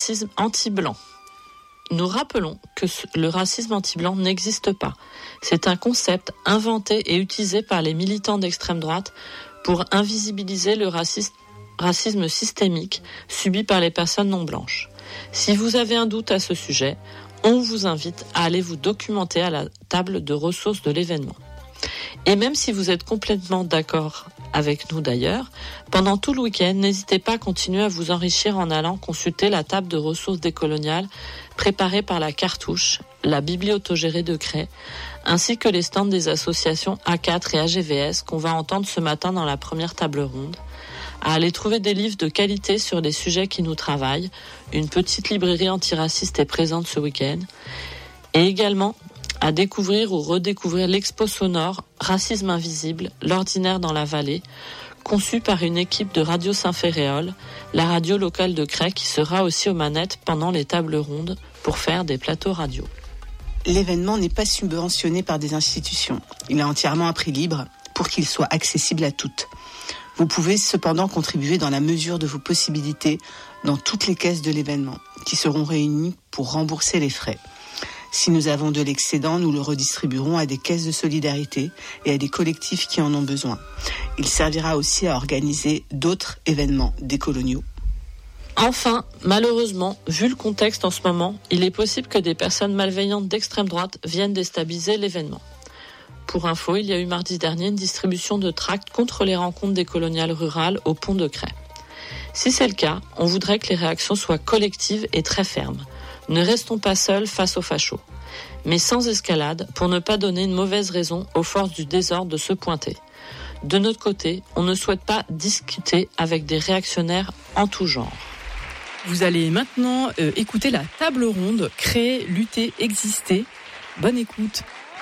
racisme anti-blanc. Nous rappelons que le racisme anti-blanc n'existe pas. C'est un concept inventé et utilisé par les militants d'extrême droite pour invisibiliser le racisme systémique subi par les personnes non blanches. Si vous avez un doute à ce sujet, on vous invite à aller vous documenter à la table de ressources de l'événement. Et même si vous êtes complètement d'accord avec nous d'ailleurs, pendant tout le week-end, n'hésitez pas à continuer à vous enrichir en allant consulter la table de ressources décoloniales préparée par la Cartouche, la bibliothogérée de Cray, ainsi que les stands des associations A4 et AGVS qu'on va entendre ce matin dans la première table ronde, à aller trouver des livres de qualité sur les sujets qui nous travaillent. Une petite librairie antiraciste est présente ce week-end, et également à découvrir ou redécouvrir l'expo sonore Racisme invisible, l'ordinaire dans la vallée, conçue par une équipe de Radio Saint-Féréol, la radio locale de Cray, qui sera aussi aux manettes pendant les tables rondes pour faire des plateaux radio. L'événement n'est pas subventionné par des institutions. Il est entièrement à prix libre pour qu'il soit accessible à toutes. Vous pouvez cependant contribuer dans la mesure de vos possibilités dans toutes les caisses de l'événement, qui seront réunies pour rembourser les frais. Si nous avons de l'excédent, nous le redistribuerons à des caisses de solidarité et à des collectifs qui en ont besoin. Il servira aussi à organiser d'autres événements décoloniaux. Enfin, malheureusement, vu le contexte en ce moment, il est possible que des personnes malveillantes d'extrême droite viennent déstabiliser l'événement. Pour info, il y a eu mardi dernier une distribution de tracts contre les rencontres décoloniales rurales au pont de Cray. Si c'est le cas, on voudrait que les réactions soient collectives et très fermes. Ne restons pas seuls face aux fachos, mais sans escalade pour ne pas donner une mauvaise raison aux forces du désordre de se pointer. De notre côté, on ne souhaite pas discuter avec des réactionnaires en tout genre. Vous allez maintenant écouter la table ronde « Créer, lutter, exister ». Bonne écoute.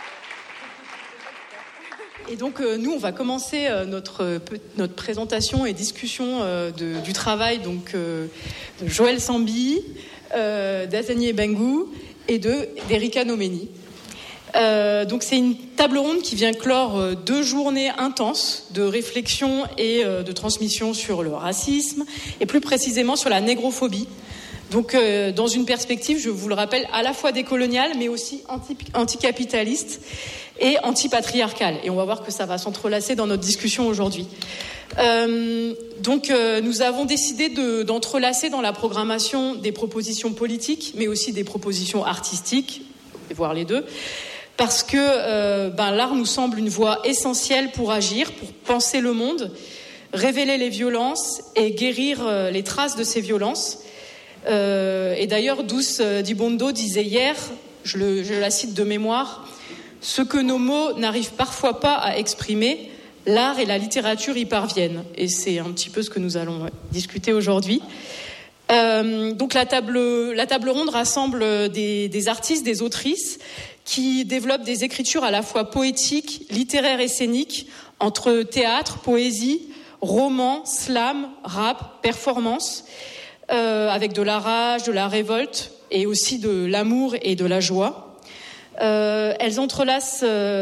Et donc nous, on va commencer notre présentation et discussion du travail de Joël Sambi, d'Azani Ebengou et d'Erika Nomeni. Donc c'est une table ronde qui vient clore 2 journées intenses de réflexion et de transmission sur le racisme et plus précisément sur la négrophobie. Donc dans une perspective, je vous le rappelle, à la fois décoloniale mais aussi anticapitaliste et antipatriarcale. Et on va voir que ça va s'entrelacer dans notre discussion aujourd'hui. Nous avons décidé d'entrelacer dans la programmation des propositions politiques, mais aussi des propositions artistiques, voire les deux, parce que l'art nous semble une voie essentielle pour agir, pour penser le monde, révéler les violences et guérir les traces de ces violences. Et d'ailleurs, Douce Dibondo disait hier, je la cite de mémoire, « Ce que nos mots n'arrivent parfois pas à exprimer, l'art et la littérature y parviennent ». Et c'est un petit peu ce que nous allons discuter aujourd'hui. Donc la table ronde rassemble des artistes, des autrices qui développent des écritures à la fois poétiques, littéraires et scéniques, entre théâtre, poésie, roman, slam, rap, performance, avec de la rage, de la révolte et aussi de l'amour et de la joie. Elles entrelacent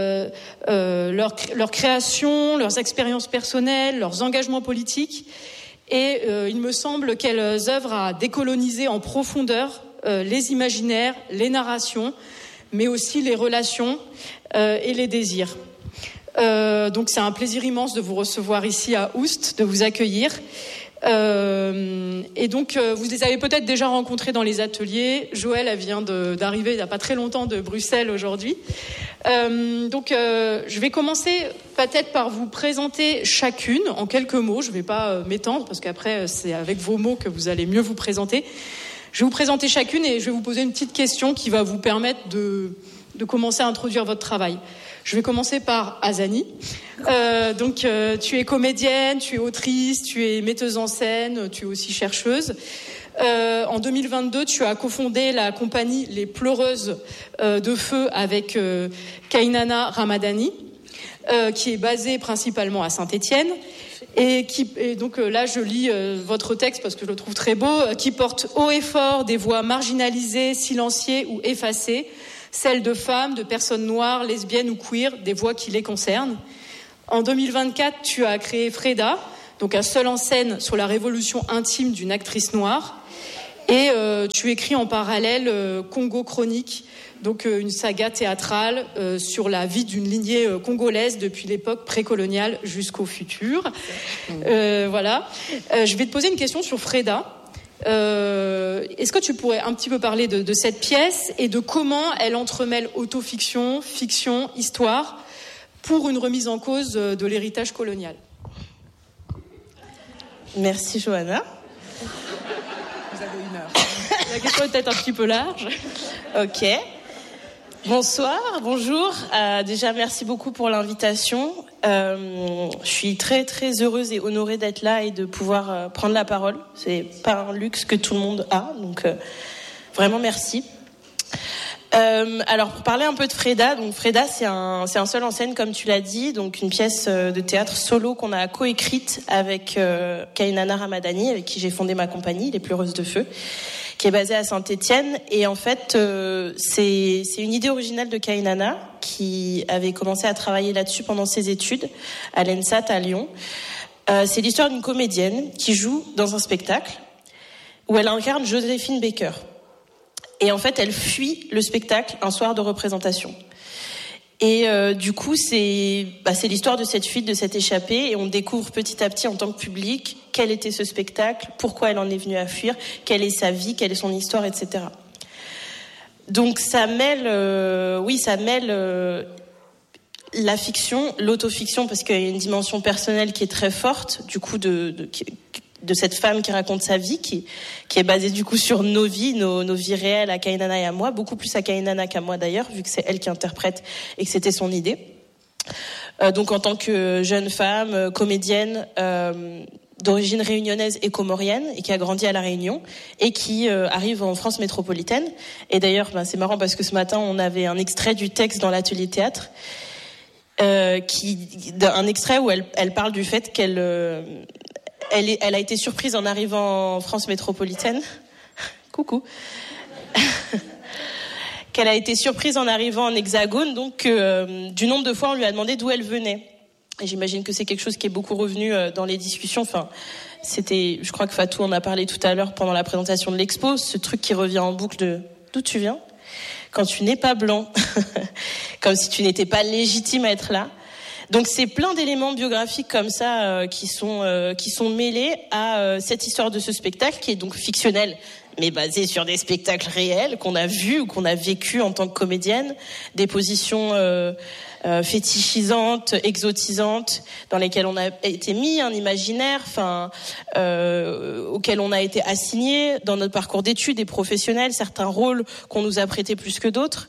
leur création, leurs expériences personnelles, leurs engagements politiques et il me semble qu'elles œuvrent à décoloniser en profondeur les imaginaires, les narrations, mais aussi les relations et les désirs. Donc c'est un plaisir immense de vous recevoir ici à Oust, de vous accueillir. Et donc vous les avez peut-être déjà rencontrés dans les ateliers. Joël, elle vient d'arriver il n'y a pas très longtemps de Bruxelles aujourd'hui. Je vais commencer peut-être par vous présenter chacune en quelques mots. Je ne vais pas m'étendre parce qu'après c'est avec vos mots que vous allez mieux vous présenter. Je vais vous présenter chacune et je vais vous poser une petite question qui va vous permettre de commencer à introduire votre travail. Je vais commencer par Azani. Tu es comédienne, tu es autrice, tu es metteuse en scène, tu es aussi chercheuse. En 2022, tu as cofondé la compagnie Les Pleureuses de Feu avec Kainana Ramadani, qui est basée principalement à Saint-Étienne. Et donc là, je lis votre texte parce que je le trouve très beau, qui porte haut et fort des voix marginalisées, silenciées ou effacées, celles de femmes, de personnes noires, lesbiennes ou queer, des voix qui les concernent. En 2024, tu as créé Freda, donc un seul en scène sur la révolution intime d'une actrice noire. Et tu écris en parallèle Congo Chronique, donc une saga théâtrale sur la vie d'une lignée congolaise depuis l'époque précoloniale jusqu'au futur. Voilà. Je vais te poser une question sur Freda. Est-ce que tu pourrais un petit peu parler de cette pièce et de comment elle entremêle autofiction, fiction, histoire pour une remise en cause de l'héritage colonial? Merci Johanna. Vous avez 1 heure. La question est peut-être un petit peu large. Ok. Bonsoir, bonjour. Déjà, merci beaucoup pour l'invitation. Je suis très très heureuse et honorée d'être là et de pouvoir prendre la parole. C'est pas un luxe que tout le monde a, donc vraiment merci. Alors pour parler un peu de Freda, donc Freda c'est un seul en scène comme tu l'as dit, donc une pièce de théâtre solo qu'on a coécrite avec Kainana Ramadani, avec qui j'ai fondé ma compagnie Les Pleureuses de Feu, qui est basée à Saint-Étienne. Et en fait c'est une idée originale de Kainana qui avait commencé à travailler là-dessus pendant ses études à l'ENSAT à Lyon. C'est l'histoire d'une comédienne qui joue dans un spectacle où elle incarne Joséphine Baker. Et en fait, elle fuit le spectacle un soir de représentation. Et du coup, c'est l'histoire de cette fuite, de cette échappée. Et on découvre petit à petit, en tant que public, quel était ce spectacle, pourquoi elle en est venue à fuir, quelle est sa vie, quelle est son histoire, etc. Donc ça mêle la fiction, l'autofiction, parce qu'il y a une dimension personnelle qui est très forte, du coup, de cette femme qui raconte sa vie, qui est basée du coup sur nos vies, nos vies réelles à Kainana et à moi, beaucoup plus à Kainana qu'à moi d'ailleurs, vu que c'est elle qui interprète et que c'était son idée. Donc en tant que jeune femme, comédienne, d'origine réunionnaise et comorienne, et qui a grandi à La Réunion, et qui arrive en France métropolitaine. Et d'ailleurs, c'est marrant parce que ce matin, on avait un extrait du texte dans l'atelier théâtre, un extrait où elle parle du fait qu'elle a été surprise en arrivant en France métropolitaine. Coucou. Qu'elle a été surprise en arrivant en Hexagone, donc du nombre de fois on lui a demandé d'où elle venait. Et j'imagine que c'est quelque chose qui est beaucoup revenu dans les discussions. Enfin, je crois que Fatou en a parlé tout à l'heure pendant la présentation de l'expo, ce truc qui revient en boucle de d'où tu viens, quand tu n'es pas blanc, comme si tu n'étais pas légitime à être là. Donc c'est plein d'éléments biographiques comme ça qui sont mêlés à cette histoire de ce spectacle qui est donc fictionnel, mais basé sur des spectacles réels qu'on a vus ou qu'on a vécu en tant que comédienne, des positions fétichisantes, exotisantes, dans lesquelles on a été mis un imaginaire, auquel on a été assigné dans notre parcours d'études et professionnels, certains rôles qu'on nous a prêtés plus que d'autres.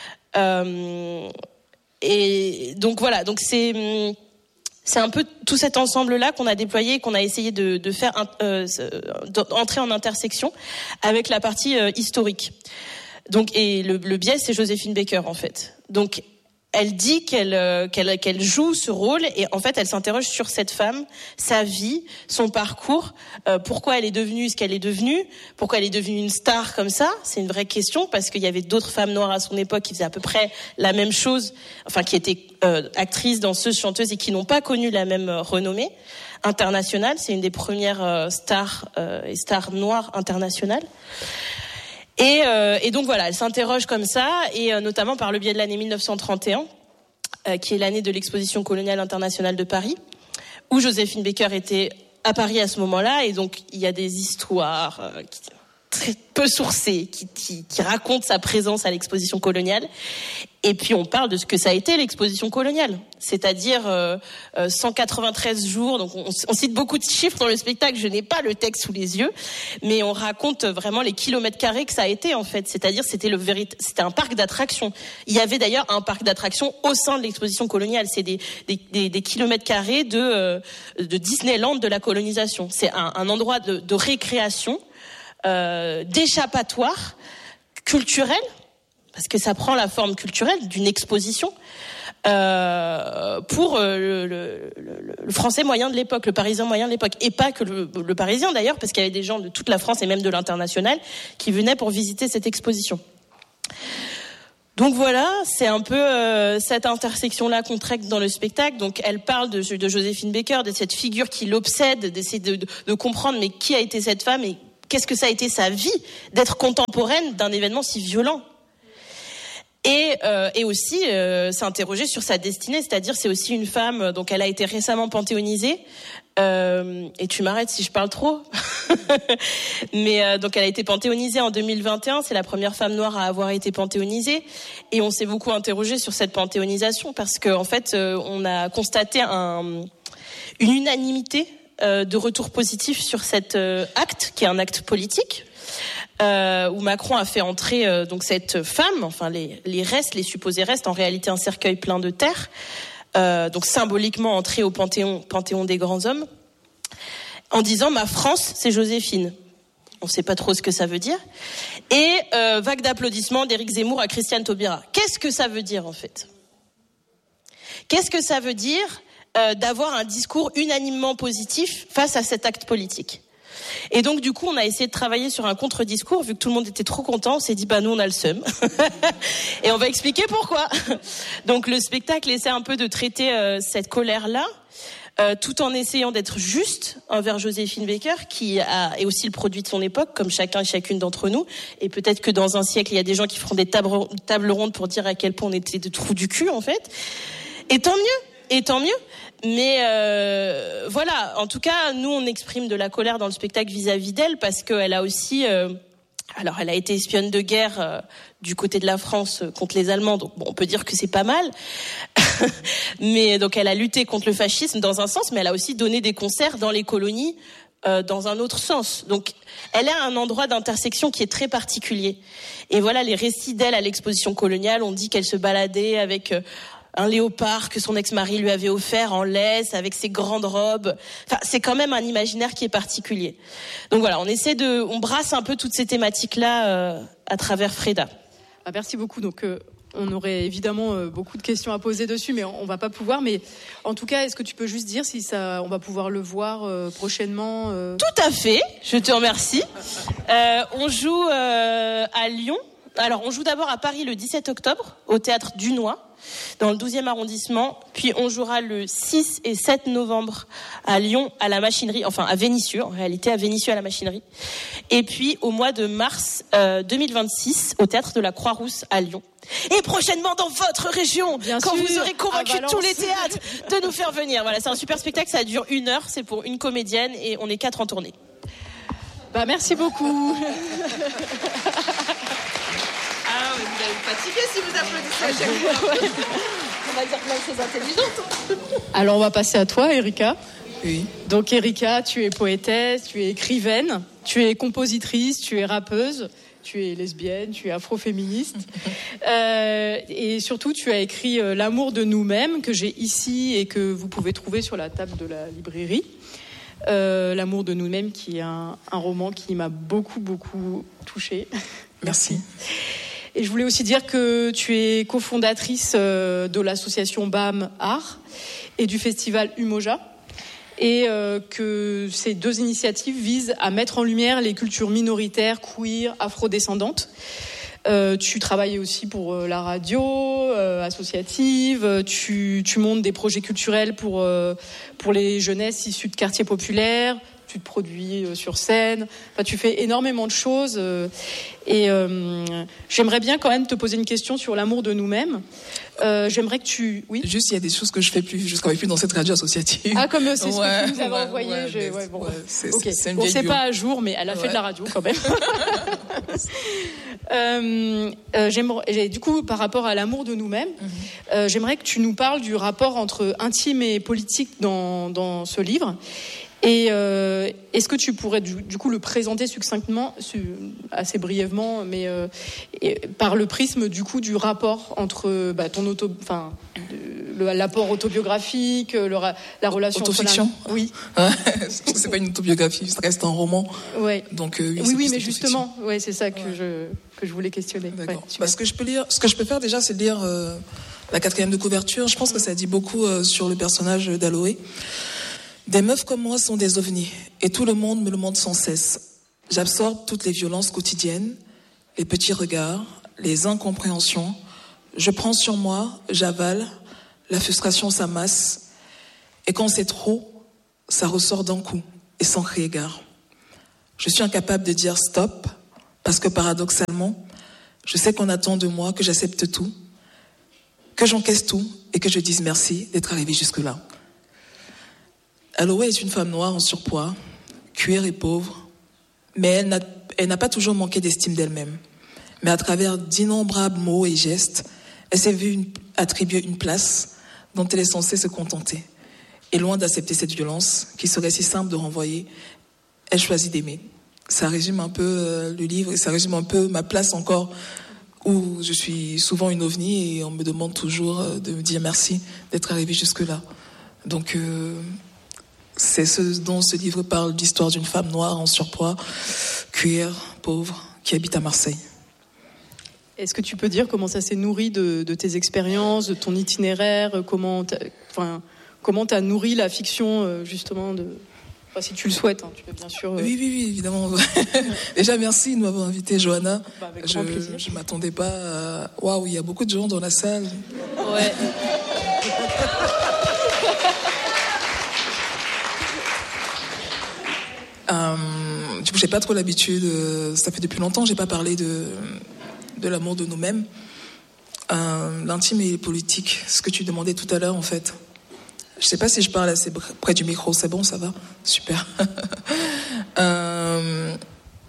Et donc voilà, donc c'est un peu tout cet ensemble-là qu'on a déployé, qu'on a essayé de faire entrer en intersection avec la partie historique. Donc et le biais, c'est Joséphine Baker en fait. Donc elle dit qu'elle joue ce rôle et en fait elle s'interroge sur cette femme, sa vie, son parcours, pourquoi elle est devenue ce qu'elle est devenue, pourquoi elle est devenue une star comme ça. C'est une vraie question parce qu'il y avait d'autres femmes noires à son époque qui faisaient à peu près la même chose, enfin qui étaient actrices, danseuses, chanteuses et qui n'ont pas connu la même renommée internationale. C'est une des premières stars noires internationales. Et donc voilà, elle s'interroge comme ça, et notamment par le biais de l'année 1931, qui est l'année de l'exposition coloniale internationale de Paris, où Joséphine Baker était à Paris à ce moment-là, et donc il y a des histoires très peu sourcées qui racontent sa présence à l'exposition coloniale. Et puis on parle de ce que ça a été l'exposition coloniale, c'est-à-dire 193 jours. Donc on cite beaucoup de chiffres dans le spectacle, je n'ai pas le texte sous les yeux, mais on raconte vraiment les kilomètres carrés que ça a été en fait. C'est-à-dire c'était un parc d'attractions. Il y avait d'ailleurs un parc d'attractions au sein de l'exposition coloniale. C'est des kilomètres carrés de Disneyland de la colonisation. C'est un endroit de récréation, d'échappatoire culturel, parce que ça prend la forme culturelle d'une exposition pour le français moyen de l'époque, le parisien moyen de l'époque, et pas que le parisien d'ailleurs, parce qu'il y avait des gens de toute la France et même de l'international qui venaient pour visiter cette exposition. Donc voilà, c'est un peu cette intersection-là qu'on traite dans le spectacle. Donc elle parle de Joséphine Baker, de cette figure qui l'obsède, d'essayer de comprendre mais qui a été cette femme et qu'est-ce que ça a été sa vie d'être contemporaine d'un événement si violent. Et aussi s'interroger sur sa destinée, c'est-à-dire c'est aussi une femme, donc elle a été récemment panthéonisée, et tu m'arrêtes si je parle trop, mais donc elle a été panthéonisée en 2021, c'est la première femme noire à avoir été panthéonisée, et on s'est beaucoup interrogé sur cette panthéonisation parce qu'en fait on a constaté une unanimité de retour positif sur cet acte qui est un acte politique. Où Macron a fait entrer donc cette femme, enfin les restes, les supposés restes, en réalité un cercueil plein de terre, donc symboliquement entré au panthéon des grands hommes, en disant ma France c'est Joséphine. On ne sait pas trop ce que ça veut dire. Et vague d'applaudissements d'Éric Zemmour à Christiane Taubira. Qu'est-ce que ça veut dire en fait ? Qu'est-ce que ça veut dire d'avoir un discours unanimement positif face à cet acte politique ? Et donc du coup on a essayé de travailler sur un contre-discours. Vu que tout le monde était trop content, on s'est dit nous on a le seum et on va expliquer pourquoi. Donc le spectacle essaie un peu de traiter cette colère-là, tout en essayant d'être juste envers Joséphine Baker, qui est aussi le produit de son époque, comme chacun et chacune d'entre nous. Et peut-être que dans un siècle il y a des gens qui feront des tables rondes pour dire à quel point on était de trous du cul en fait. Et tant mieux. Mais voilà, en tout cas, nous, on exprime de la colère dans le spectacle vis-à-vis d'elle parce qu'elle a aussi... alors, elle a été espionne de guerre du côté de la France contre les Allemands, donc on peut dire que c'est pas mal. Mais donc, elle a lutté contre le fascisme dans un sens, mais elle a aussi donné des concerts dans les colonies dans un autre sens. Donc, elle a un endroit d'intersection qui est très particulier. Et voilà, les récits d'elle à l'exposition coloniale, on dit qu'elle se baladait avec... un léopard que son ex-mari lui avait offert en laisse avec ses grandes robes. Enfin, c'est quand même un imaginaire qui est particulier. Donc voilà, on brasse un peu toutes ces thématiques-là à travers Freda. Merci beaucoup. Donc, on aurait évidemment beaucoup de questions à poser dessus, mais on va pas pouvoir. Mais en tout cas, est-ce que tu peux juste dire si on va pouvoir le voir prochainement Tout à fait. Je te remercie. On joue à Lyon. Alors, on joue d'abord à Paris le 17 octobre, au Théâtre Dunois, dans le 12e arrondissement. Puis, on jouera le 6 et 7 novembre à Lyon, à la Machinerie, enfin à Vénissieux, en réalité, à Vénissieux, à la Machinerie. Et puis, au mois de mars 2026, au Théâtre de la Croix-Rousse à Lyon. Et prochainement dans votre région, bien quand sûr, vous aurez convaincu tous les théâtres de nous faire venir. Voilà, c'est un super spectacle, ça dure 1 heure, c'est pour une comédienne et on est 4 en tournée. Merci beaucoup. Vous allez me fatiguer si vous applaudissez à chaque fois. On va dire plein de choses intelligentes. Alors, on va passer à toi, Erika. Oui. Donc, Erika, tu es poétesse, tu es écrivaine, tu es compositrice, tu es rappeuse, tu es lesbienne, tu es afroféministe. Et surtout, tu as écrit L'amour de nous-mêmes, que j'ai ici et que vous pouvez trouver sur la table de la librairie. L'amour de nous-mêmes, qui est un roman qui m'a beaucoup, beaucoup touchée. Merci. Et je voulais aussi dire que tu es cofondatrice de l'association BAM Art et du festival Umoja, et que ces 2 initiatives visent à mettre en lumière les cultures minoritaires, queer, afrodescendantes. Tu travailles aussi pour la radio associative, tu montes des projets culturels pour les jeunesses issues de quartiers populaires, tu te produis sur scène, enfin, tu fais énormément de choses et j'aimerais bien quand même te poser une question sur l'amour de nous-mêmes. J'aimerais que tu... Oui. Juste, il y a des choses que je travaille plus dans cette radio associative. Ah, comme c'est ce que tu nous avais envoyé. C'est pas à jour, mais elle a fait de la radio quand même. Du coup, par rapport à l'amour de nous-mêmes, j'aimerais que tu nous parles du rapport entre intime et politique dans ce livre. Et est-ce que tu pourrais du coup le présenter succinctement, assez brièvement, mais par le prisme du coup du rapport entre l'apport autobiographique, la relation autofiction. Oui. C'est pas une autobiographie, ça reste un roman. Ouais. Donc oui, mais justement, c'est ça que je voulais questionner. D'accord. Ce que je peux faire déjà, c'est lire la 4e de couverture. Je pense que ça dit beaucoup sur le personnage d'Aloé. Des meufs comme moi sont des ovnis, et tout le monde me le montre sans cesse. J'absorbe toutes les violences quotidiennes, les petits regards, les incompréhensions. Je prends sur moi, j'avale, la frustration s'amasse, et quand c'est trop, ça ressort d'un coup, et sans crier gare. Je suis incapable de dire stop parce que paradoxalement, je sais qu'on attend de moi que j'accepte tout, que j'encaisse tout et que je dise merci d'être arrivée jusque-là. Aloé est une femme noire en surpoids, cuir et pauvre, mais elle n'a pas toujours manqué d'estime d'elle-même. Mais à travers d'innombrables mots et gestes, elle s'est vue attribuer une place dont elle est censée se contenter. Et loin d'accepter cette violence, qui serait si simple de renvoyer, elle choisit d'aimer. Ça résume un peu le livre et ça résume un peu ma place encore où je suis souvent une ovni et on me demande toujours de me dire merci d'être arrivée jusque-là. Donc c'est ce dont ce livre parle, l'histoire d'une femme noire en surpoids, cuir, pauvre, qui habite à Marseille. Est-ce que tu peux dire comment ça s'est nourri de tes expériences, de ton itinéraire, comment t'as nourri la fiction justement de... Enfin, si tu le souhaites, hein, tu peux bien sûr... Oui, évidemment. Déjà, merci de m'avoir invité, Johanna. Avec grand plaisir. Je ne m'attendais pas à... Waouh, il y a beaucoup de gens dans la salle. Ouais. Du coup, j'ai pas trop l'habitude. Ça fait depuis longtemps que j'ai pas parlé de l'amour de nous-mêmes. L'intime et politique, ce que tu demandais tout à l'heure, en fait. Je sais pas si je parle assez près du micro, c'est bon, ça va? Super. Je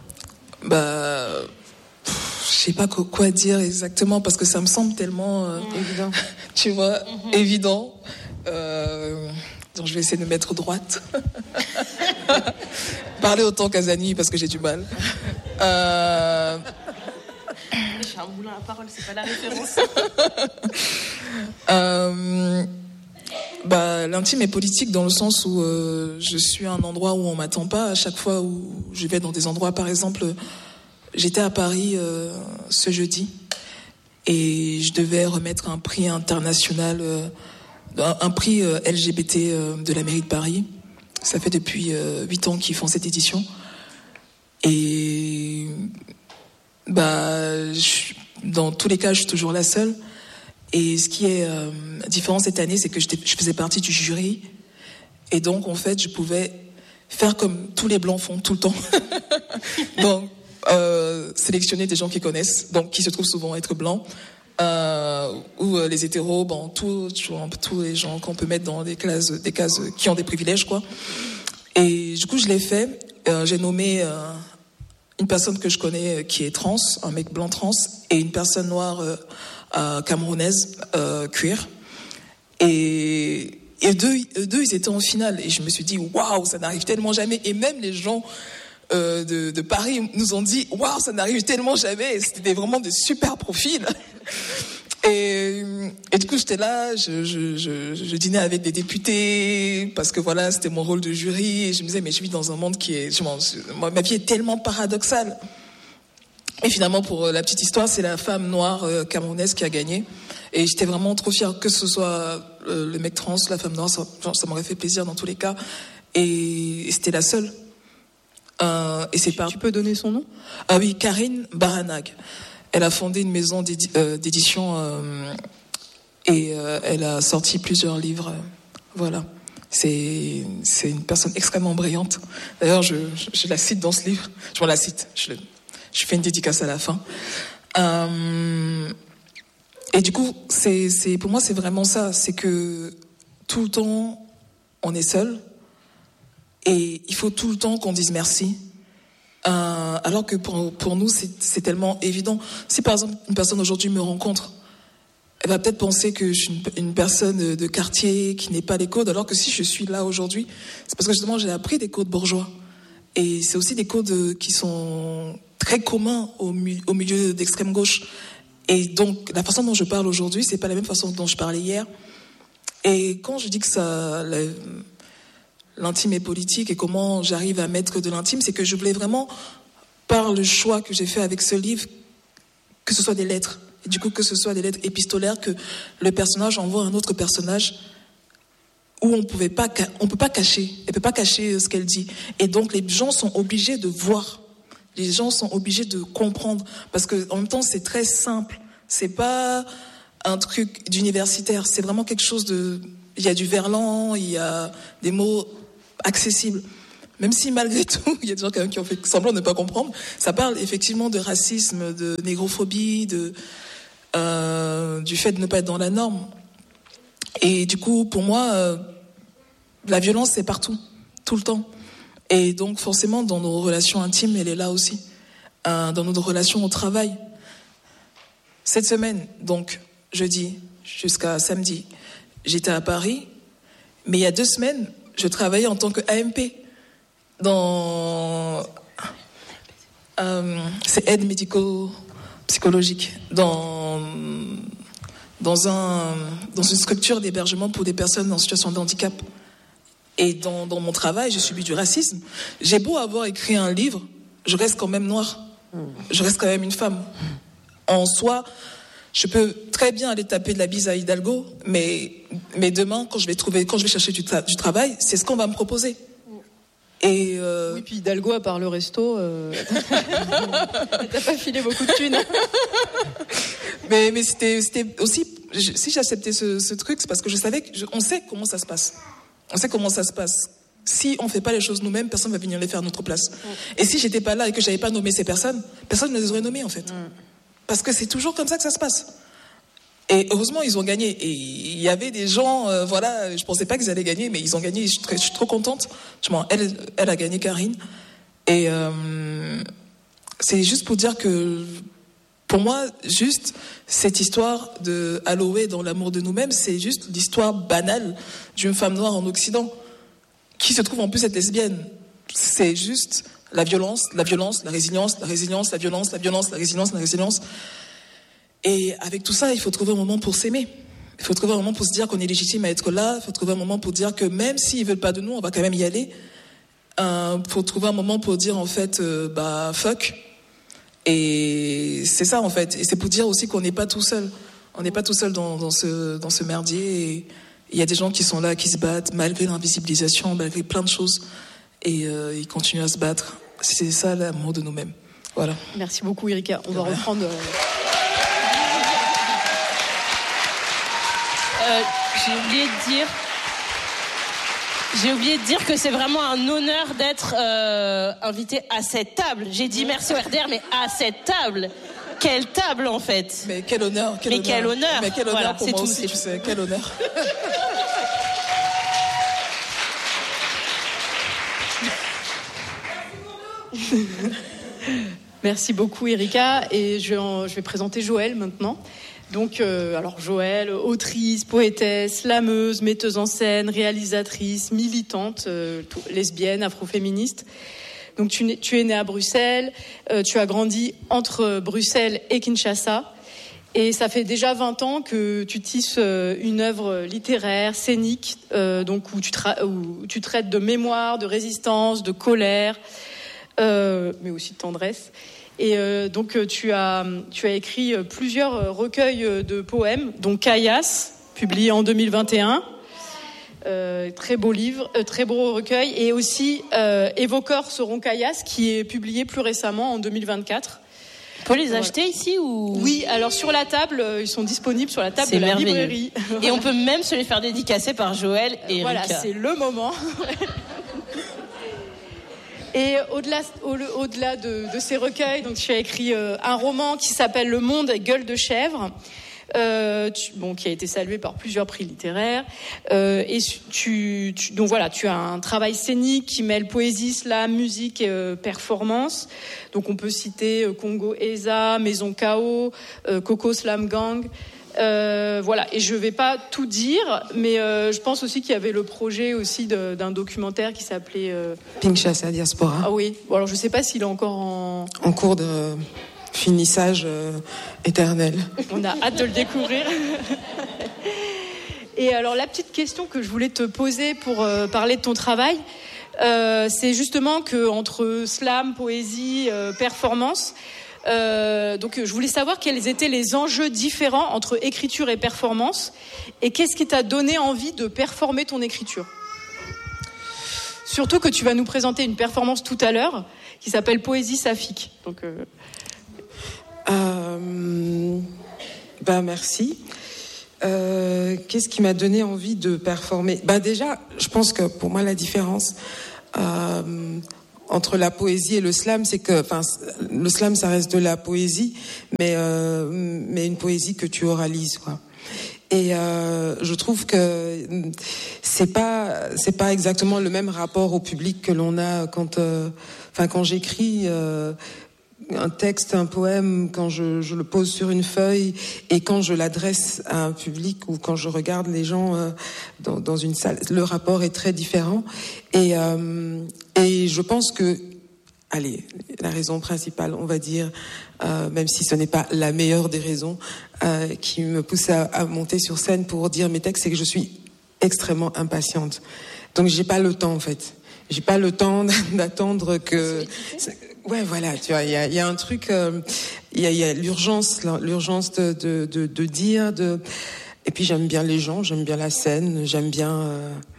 sais pas quoi dire exactement parce que ça me semble tellement évident. Tu vois, évident. Donc je vais essayer de me mettre droite. Parler autant qu'Azani parce que j'ai du mal. J'ai un moulin à parole, c'est pas la référence. L'intime est politique dans le sens où je suis à un endroit où on m'attend pas. À chaque fois où je vais dans des endroits, par exemple, j'étais à Paris ce jeudi et je devais remettre un prix international, un prix LGBT de la mairie de Paris. Ça fait depuis 8 ans qu'ils font cette édition. Et dans tous les cas, je suis toujours la seule. Et ce qui est différent cette année, c'est que je faisais partie du jury. Et donc, en fait, je pouvais faire comme tous les blancs font tout le temps. Donc, sélectionner des gens qui connaissent, donc qui se trouvent souvent être blancs. Ou les hétéros, tous les gens qu'on peut mettre dans des cases qui ont des privilèges, quoi. Et du coup, je l'ai fait. J'ai nommé une personne que je connais qui est trans, un mec blanc trans, et une personne noire camerounaise, cuir. Et deux, ils étaient en finale. Et je me suis dit, waouh, ça n'arrive tellement jamais. Et même les gens de Paris nous ont dit, waouh, ça n'arrive tellement jamais. C'était vraiment de super profils. Et du coup, j'étais là, je dînais avec des députés, parce que voilà, c'était mon rôle de jury. Et je me disais, mais je vis dans un monde qui est... ma vie est tellement paradoxale. Et finalement, pour la petite histoire, c'est la femme noire camerounaise qui a gagné. Et j'étais vraiment trop fière que ce soit le mec trans, la femme noire, ça m'aurait fait plaisir dans tous les cas. Et c'était la seule. Tu peux donner son nom? Ah oui, Karine Baranag. Elle a fondé une maison d'édition et elle a sorti plusieurs livres. Voilà. C'est une personne extrêmement brillante. D'ailleurs, je la cite dans ce livre. Je la cite. Je fais une dédicace à la fin. Et du coup, pour moi, c'est vraiment ça. C'est que tout le temps, on est seul. Et il faut tout le temps qu'on dise merci. Alors que pour nous, c'est tellement évident. Si par exemple, une personne aujourd'hui me rencontre, elle va peut-être penser que je suis une personne de quartier qui n'est pas les codes, alors que si je suis là aujourd'hui, c'est parce que justement, j'ai appris des codes bourgeois. Et c'est aussi des codes qui sont très communs au milieu d'extrême gauche. Et donc, la façon dont je parle aujourd'hui, c'est pas la même façon dont je parlais hier. Et quand je dis que l'intime est politique et comment j'arrive à mettre de l'intime, c'est que je voulais vraiment, par le choix que j'ai fait avec ce livre, que ce soit des lettres. Et du coup, que ce soit des lettres épistolaires, que le personnage envoie un autre personnage où on peut pas cacher. Elle peut pas cacher ce qu'elle dit. Et donc, les gens sont obligés de voir. Les gens sont obligés de comprendre. Parce que, en même temps, c'est très simple. C'est pas un truc d'universitaire. C'est vraiment quelque chose de... Il y a du verlan, il y a des mots accessibles. même si malgré tout, il y a des gens quand même qui ont fait semblant de ne pas comprendre, ça parle effectivement de racisme, de négrophobie, du fait de ne pas être dans la norme. Et du coup, pour moi, la violence, c'est partout, tout le temps. Et donc, forcément, dans nos relations intimes, elle est là aussi. Dans nos relations au travail. Cette semaine, donc, jeudi jusqu'à samedi, j'étais à Paris. Mais il y a 2 semaines, je travaillais en tant que AMP dans... c'est aide médico-psychologique dans une structure d'hébergement pour des personnes en situation de handicap. Et dans mon travail, j'ai subi du racisme. J'ai beau avoir écrit un livre, je reste quand même noire. Je reste quand même une femme. En soi, je peux très bien aller taper de la bise à Hidalgo, mais demain, quand je vais chercher du travail, c'est ce qu'on va me proposer. Et Oui, puis Hidalgo, à part le resto, t'as pas filé beaucoup de thunes. mais c'était aussi, si j'acceptais ce truc, c'est parce que je savais on sait comment ça se passe. On sait comment ça se passe. Si on fait pas les choses nous-mêmes, personne va venir les faire à notre place. Et si j'étais pas là et que j'avais pas nommé ces personnes, personne ne les aurait nommées en fait. Parce que c'est toujours comme ça que ça se passe. Et heureusement, ils ont gagné. Et il y avait des gens, je pensais pas qu'ils allaient gagner, mais ils ont gagné. Je suis trop contente. Elle a gagné, Karine. Et c'est juste pour dire que, pour moi, juste cette histoire de Aloé dans l'amour de nous-mêmes, c'est juste l'histoire banale d'une femme noire en Occident qui se trouve en plus être lesbienne. C'est juste la violence, la résilience, la violence, la résilience. Et avec tout ça, il faut trouver un moment pour s'aimer. Il faut trouver un moment pour se dire qu'on est légitime à être là. Il faut trouver un moment pour dire que même s'ils veulent pas de nous, on va quand même y aller. Faut trouver un moment pour dire en fait, fuck. Et c'est ça en fait. Et c'est pour dire aussi qu'on n'est pas tout seul. On n'est pas tout seul dans ce merdier. Et il y a des gens qui sont là, qui se battent malgré l'invisibilisation, malgré plein de choses. Et ils continuent à se battre. C'est ça l'amour de nous-mêmes. Voilà. Merci beaucoup, Erika. On va reprendre. J'ai oublié de dire que c'est vraiment un honneur d'être invité à cette table. J'ai dit merci au RDR, mais à cette table. Quelle table en fait. Mais quel honneur. Quel honneur. Mais quel honneur voilà, pour moi aussi, tu sais. Quel honneur. Merci beaucoup, Erika. Et je vais présenter Joëlle maintenant. Donc, alors Joëlle, autrice, poétesse, slameuse, metteuse en scène, réalisatrice, militante, lesbienne, afroféministe. Donc, tu es née à Bruxelles, tu as grandi entre Bruxelles et Kinshasa. Et ça fait déjà 20 ans que tu tisses une œuvre littéraire, scénique, donc où tu traites de mémoire, de résistance, de colère, mais aussi de tendresse. Et donc tu as écrit plusieurs recueils de poèmes, dont Caillasse, publié en 2021, très beau livre, très beau recueil, et aussi Évoqueurs seront Caillasse, qui est publié plus récemment en 2024. On peut les acheter ici ou... Oui, alors sur la table, ils sont disponibles sur la table de la librairie. Et on peut même se les faire dédicacer par Joëlle et Erika. Voilà, c'est le moment. Et au-delà de ces recueils, donc tu as écrit un roman qui s'appelle Le Monde Gueule de Chèvre, qui a été salué par plusieurs prix littéraires. Et donc voilà, tu as un travail scénique qui mêle poésie, slam, musique et performance. Donc on peut citer Congo Eza, Maison K.O., Coco Slam Gang. Voilà, et je vais pas tout dire, mais je pense aussi qu'il y avait le projet aussi d'un documentaire qui s'appelait Kinshasa Diaspora. Ah oui, bon, alors je sais pas s'il est encore en cours de finissage éternel. On a hâte de le découvrir. Et alors la petite question que je voulais te poser pour parler de ton travail, c'est justement que entre slam, poésie, performance. Donc je voulais savoir quels étaient les enjeux différents entre écriture et performance, et qu'est-ce qui t'a donné envie de performer ton écriture. Surtout que tu vas nous présenter une performance tout à l'heure qui s'appelle Poésie saphique. Donc merci. Qu'est-ce qui m'a donné envie de performer ? Déjà, je pense que pour moi la différence entre la poésie et le slam, c'est que, le slam, ça reste de la poésie, mais une poésie que tu oralises, quoi. Et je trouve que c'est pas exactement le même rapport au public que l'on a quand j'écris un texte, un poème, quand je le pose sur une feuille et quand je l'adresse à un public ou quand je regarde les gens dans une salle, le rapport est très différent. Et je pense que, la raison principale, on va dire, même si ce n'est pas la meilleure des raisons, qui me pousse à monter sur scène pour dire mes textes, c'est que je suis extrêmement impatiente. Donc j'ai pas le temps, en fait. J'ai pas le temps d'attendre que... Ouais, voilà, tu vois, il y a un truc, il y a l'urgence de dire, et puis j'aime bien les gens, j'aime bien la scène, j'aime bien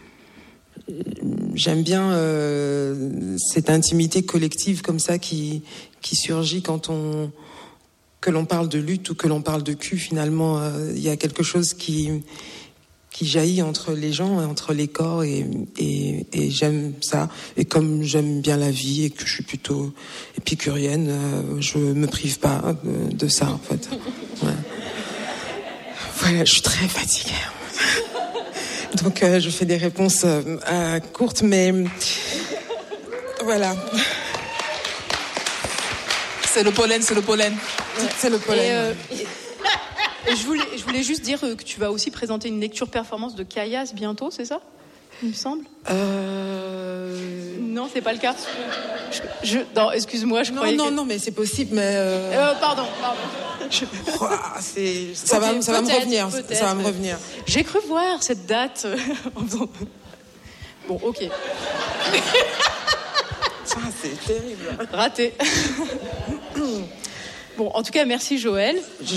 cette intimité collective comme ça qui surgit que l'on parle de lutte ou que l'on parle de cul. Finalement, il y a quelque chose qui jaillit entre les gens, entre les corps, et j'aime ça. Et comme j'aime bien la vie et que je suis plutôt épicurienne, je me prive pas de ça, en fait. Ouais. Voilà, je suis très fatiguée. Donc je fais des réponses courtes, mais voilà. C'est le pollen. C'est le pollen. Je voulais juste dire que tu vas aussi présenter une lecture performance de Caillasse bientôt, c'est ça ? Il me semble. Non, c'est pas le cas. Non, excuse-moi, je croyais. Non, mais c'est possible, mais. Pardon. Ça va me revenir. Ça va me revenir. J'ai cru voir cette date. Bon, ok. C'est terrible. Raté. Bon, en tout cas, merci Joël.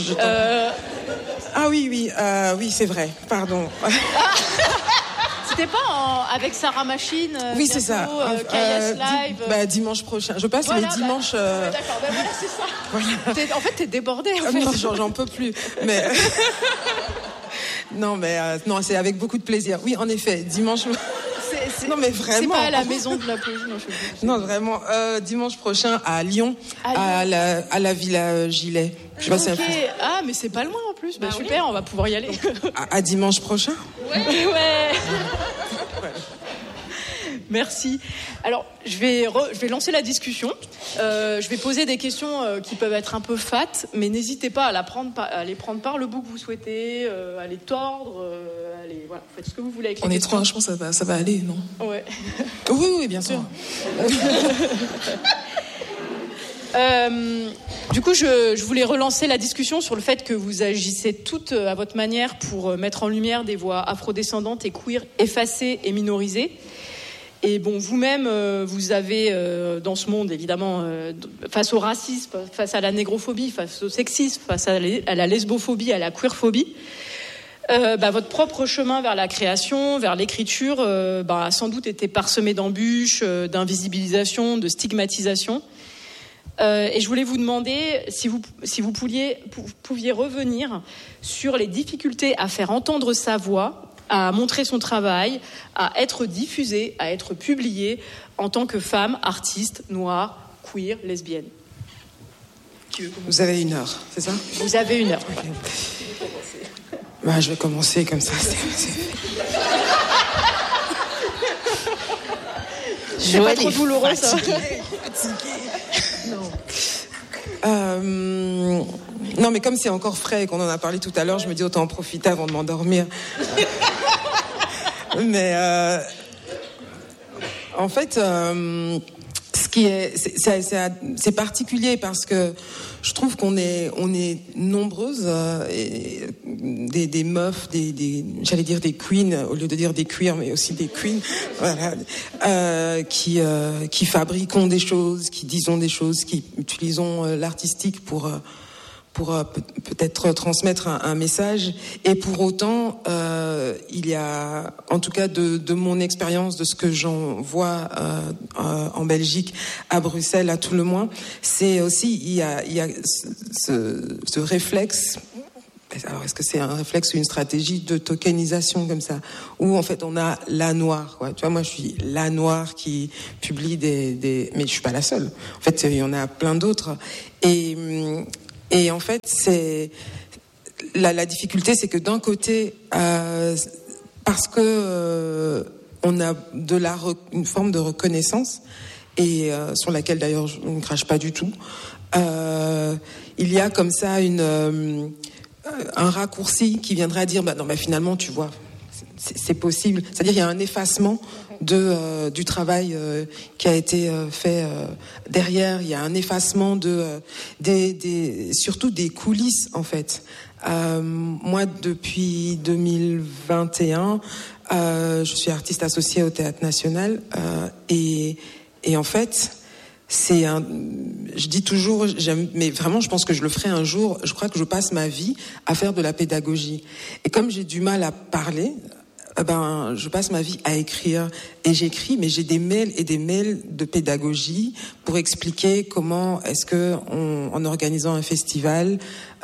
Ah oui, c'est vrai. Pardon. C'était pas avec Sarah Machine. Oui, c'est ça. Caillasse Live. Dimanche prochain. Je passe les dimanches. D'accord. Voilà, c'est ça. Voilà. En fait, t'es débordée. Non, j'en peux plus. Mais non, c'est avec beaucoup de plaisir. Oui, en effet, dimanche. Non, mais vraiment. C'est pas à la maison de la poésie, non, vraiment. Dimanche prochain à Lyon, à la Villa Gilet. Je sais pas si Ah, mais c'est pas loin en plus. Super, on va pouvoir y aller. À dimanche prochain. Ouais. Merci. Alors, je vais lancer la discussion. Je vais poser des questions qui peuvent être un peu fat, mais n'hésitez pas à les prendre par le bout que vous souhaitez, à les tordre, voilà, faites ce que vous voulez avec les questions. On est trois, je pense que ça va aller, non ? Ouais. Oui, bien sûr. Du coup, je voulais relancer la discussion sur le fait que vous agissez toutes à votre manière pour mettre en lumière des voix afrodescendantes et queer effacées et minorisées. Et bon, vous-même, vous avez dans ce monde, évidemment, face au racisme, face à la négrophobie, face au sexisme, face à la lesbophobie, à la queerphobie, votre propre chemin vers la création, vers l'écriture, a sans doute été parsemé d'embûches, d'invisibilisation, de stigmatisation. Et je voulais vous demander si vous pouviez revenir sur les difficultés à faire entendre sa voix, à montrer son travail, à être diffusé, à être publié en tant que femme, artiste, noire, queer, lesbienne. Vous avez 1 heure, c'est ça ? Vous avez 1 heure. Okay. Je vais commencer comme ça. C'est pas trop douloureux, ça. Non, mais comme c'est encore frais et qu'on en a parlé tout à l'heure, je me dis autant en profiter avant de m'endormir. Mais en fait, c'est particulier parce que je trouve qu'on est nombreuses, des meufs, j'allais dire des queens au lieu de dire des queers, mais aussi des queens, voilà, qui fabriquons des choses, qui disons des choses, qui utilisons l'artistique pour peut-être transmettre un message. Et pour autant, il y a, en tout cas de mon expérience, de ce que j'en vois en Belgique, à Bruxelles, à tout le moins, c'est aussi, il y a ce réflexe Alors, est-ce que c'est un réflexe ou une stratégie de tokenisation comme ça, où en fait on a la noire, quoi. Tu vois, moi je suis la noire qui publie mais je suis pas la seule. En fait, il y en a plein d'autres. Et en fait, c'est la difficulté, c'est que d'un côté, parce que on a une forme de reconnaissance et sur laquelle d'ailleurs je ne crache pas du tout. Il y a comme ça un raccourci qui viendrait à dire non, mais finalement tu vois c'est possible, c'est-à-dire il y a un effacement du travail qui a été fait derrière, il y a un effacement surtout des coulisses en fait. Moi depuis 2021 je suis artiste associée au Théâtre National et en fait je dis toujours, mais vraiment, je pense que je le ferai un jour. Je crois que je passe ma vie à faire de la pédagogie. Et comme j'ai du mal à parler, je passe ma vie à écrire. Et j'écris, mais j'ai des mails et des mails de pédagogie pour expliquer comment est-ce que, en organisant un festival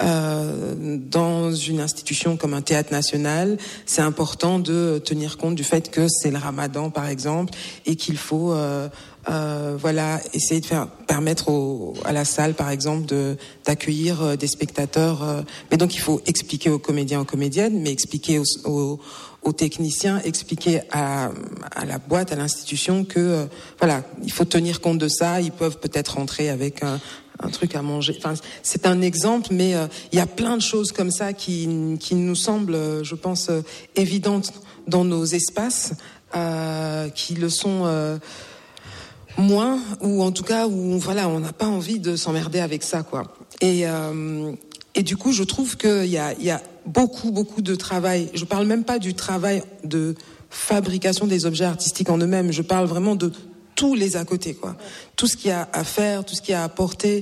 dans une institution comme un Théâtre National, c'est important de tenir compte du fait que c'est le Ramadan, par exemple, et qu'il faut essayer de permettre à la salle, par exemple, d'accueillir des spectateurs. Mais donc, il faut expliquer aux comédiens, aux comédiennes, mais expliquer aux techniciens, expliquer à la boîte, à l'institution que, il faut tenir compte de ça. Ils peuvent peut-être rentrer avec un truc à manger. Enfin, c'est un exemple, mais il y a plein de choses comme ça qui nous semblent, je pense, évidentes dans nos espaces, qui le sont moins, ou en tout cas où on n'a pas envie de s'emmerder avec ça, quoi. Et du coup, je trouve qu'il y a beaucoup de travail. Je parle même pas du travail de fabrication des objets artistiques en eux-mêmes. Je parle vraiment de tous les à côté, quoi. Tout ce qu'il y a à faire, tout ce qu'il y a à apporter,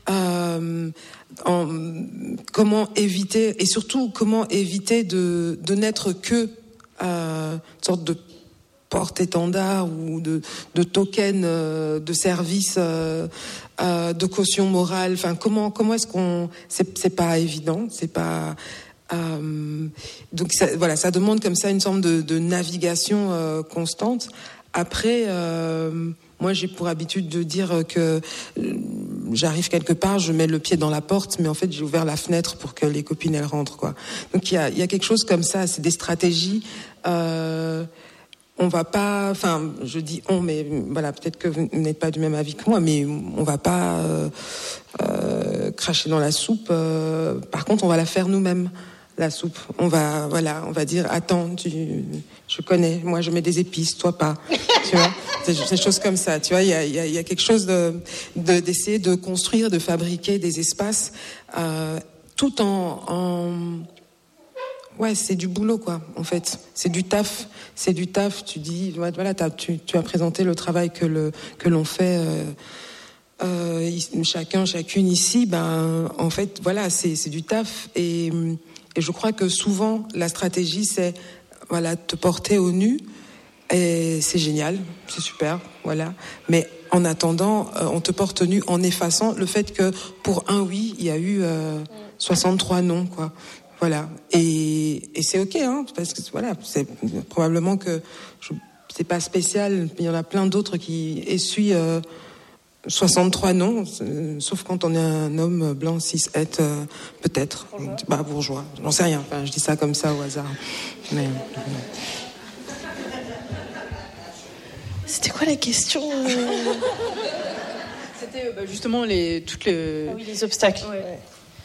comment éviter, et surtout comment éviter de n'être que une sorte de porte-étendard ou de token de service de caution morale. Enfin, comment est-ce qu'on... C'est pas évident, c'est pas... donc ça demande comme ça une sorte de navigation constante. Après, moi j'ai pour habitude de dire que j'arrive quelque part, je mets le pied dans la porte, mais en fait j'ai ouvert la fenêtre pour que les copines elles rentrent, quoi. Donc il y a quelque chose comme ça, c'est des stratégies. On va pas, enfin, je dis on, mais voilà, peut-être que vous n'êtes pas du même avis que moi, mais on va pas cracher dans la soupe. Par contre, on va la faire nous-mêmes, la soupe. On va dire, attends, je connais, moi je mets des épices, toi pas. Tu vois, des choses comme ça. Tu vois, il y a quelque chose d'essayer de construire, de fabriquer des espaces, tout en ouais, c'est du boulot, quoi, en fait. C'est du taf. Tu dis, voilà, tu as présenté le travail que l'on fait, chacune ici. En fait, voilà, c'est du taf. Et je crois que souvent, la stratégie, c'est, te porter au nu. Et c'est génial, c'est super, voilà. Mais en attendant, on te porte nu en effaçant le fait que pour un oui, il y a eu 63 non, quoi. Voilà, et c'est ok, hein, parce que c'est probablement que c'est pas spécial. Il y en a plein d'autres qui essuient 63 non, sauf quand on est un homme blanc cis het, peut-être, bourgeois. J'en sais rien. Enfin, je dis ça comme ça au hasard. Mais c'était quoi la question? C'était justement les obstacles. Ouais.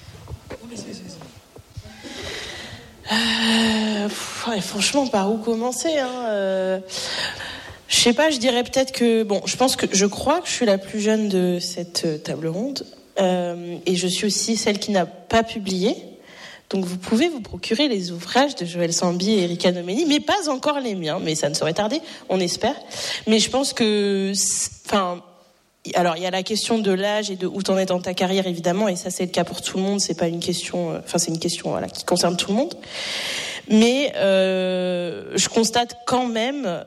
Franchement, par où commencer, hein, je sais pas, je dirais peut-être que je crois que je suis la plus jeune de cette table ronde, et je suis aussi celle qui n'a pas publié. Donc vous pouvez vous procurer les ouvrages de Joël Samby et Erika Nomeni, mais pas encore les miens, mais ça ne saurait tarder, on espère. Mais je pense que, alors il y a la question de l'âge et de où t'en es dans ta carrière, évidemment, et ça c'est le cas pour tout le monde. C'est pas une question, c'est une question qui concerne tout le monde. Mais je constate quand même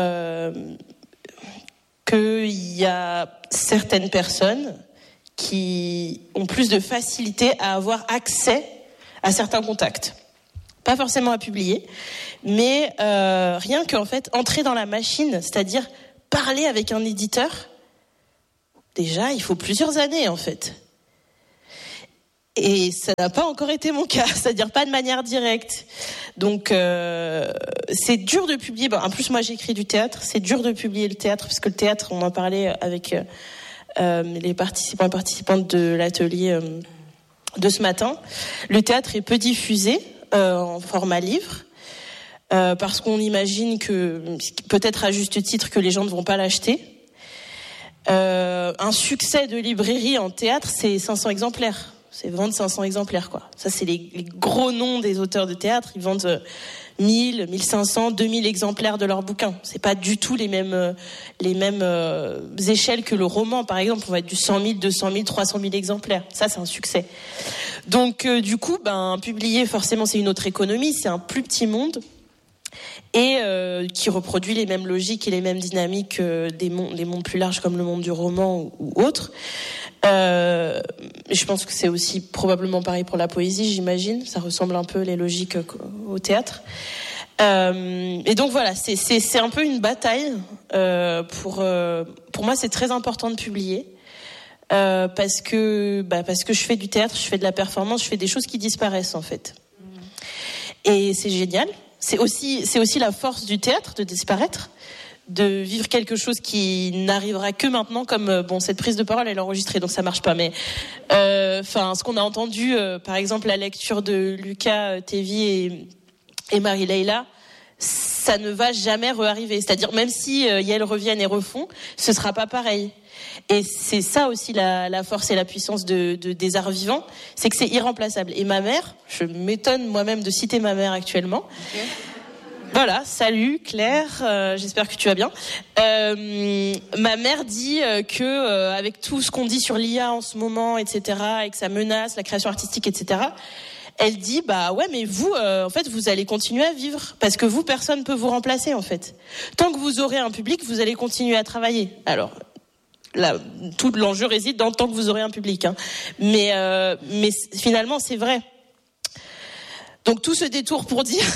qu'il y a certaines personnes qui ont plus de facilité à avoir accès à certains contacts. Pas forcément à publier, mais rien qu'en fait entrer dans la machine, c'est-à-dire parler avec un éditeur, déjà il faut plusieurs années en fait. Et ça n'a pas encore été mon cas, c'est-à-dire pas de manière directe. Donc c'est dur de publier. En plus moi j'écris du théâtre, c'est dur de publier le théâtre parce que le théâtre, on en parlait avec les participants et participantes de l'atelier de ce matin. Le théâtre est peu diffusé en format livre parce qu'on imagine que peut-être à juste titre que les gens ne vont pas l'acheter. Un succès de librairie en théâtre, c'est 500 exemplaires. C'est vendre 500 exemplaires, quoi. Ça, c'est les gros noms des auteurs de théâtre. Ils vendent 1000, 1500, 2000 exemplaires de leurs bouquins. C'est pas du tout les mêmes échelles que le roman, par exemple. On va être du 100 000, 200 000, 300 000 exemplaires. Ça, c'est un succès. Donc, du coup, publier, forcément, c'est une autre économie. C'est un plus petit monde. Et qui reproduit les mêmes logiques et les mêmes dynamiques des mondes plus larges comme le monde du roman ou autres. Je pense que c'est aussi probablement pareil pour la poésie, j'imagine. Ça ressemble un peu les logiques au théâtre. Et donc voilà, c'est un peu une bataille. Pour moi, c'est très important de publier. Parce que je fais du théâtre, je fais de la performance, je fais des choses qui disparaissent en fait. Et c'est génial. C'est aussi la force du théâtre de disparaître, de vivre quelque chose qui n'arrivera que maintenant, comme cette prise de parole elle est enregistrée donc ça marche pas, mais ce qu'on a entendu par exemple la lecture de Lucas Tévi et Marie-Leila, ça ne va jamais réarriver, c'est-à-dire même si Yael reviennent et refont, ce sera pas pareil. Et c'est ça aussi la force et la puissance des arts vivants, c'est que c'est irremplaçable. Et ma mère, je m'étonne moi-même de citer ma mère actuellement. Okay. Voilà, salut Claire, j'espère que tu vas bien. Ma mère dit que avec tout ce qu'on dit sur l'IA en ce moment, etc., et que ça menace la création artistique, etc., elle dit ouais, mais vous en fait vous allez continuer à vivre parce que vous, personne peut vous remplacer en fait. Tant que vous aurez un public, vous allez continuer à travailler. Alors là, tout l'enjeu réside dans le temps que vous aurez un public, hein. Mais finalement c'est vrai. Donc tout ce détour pour dire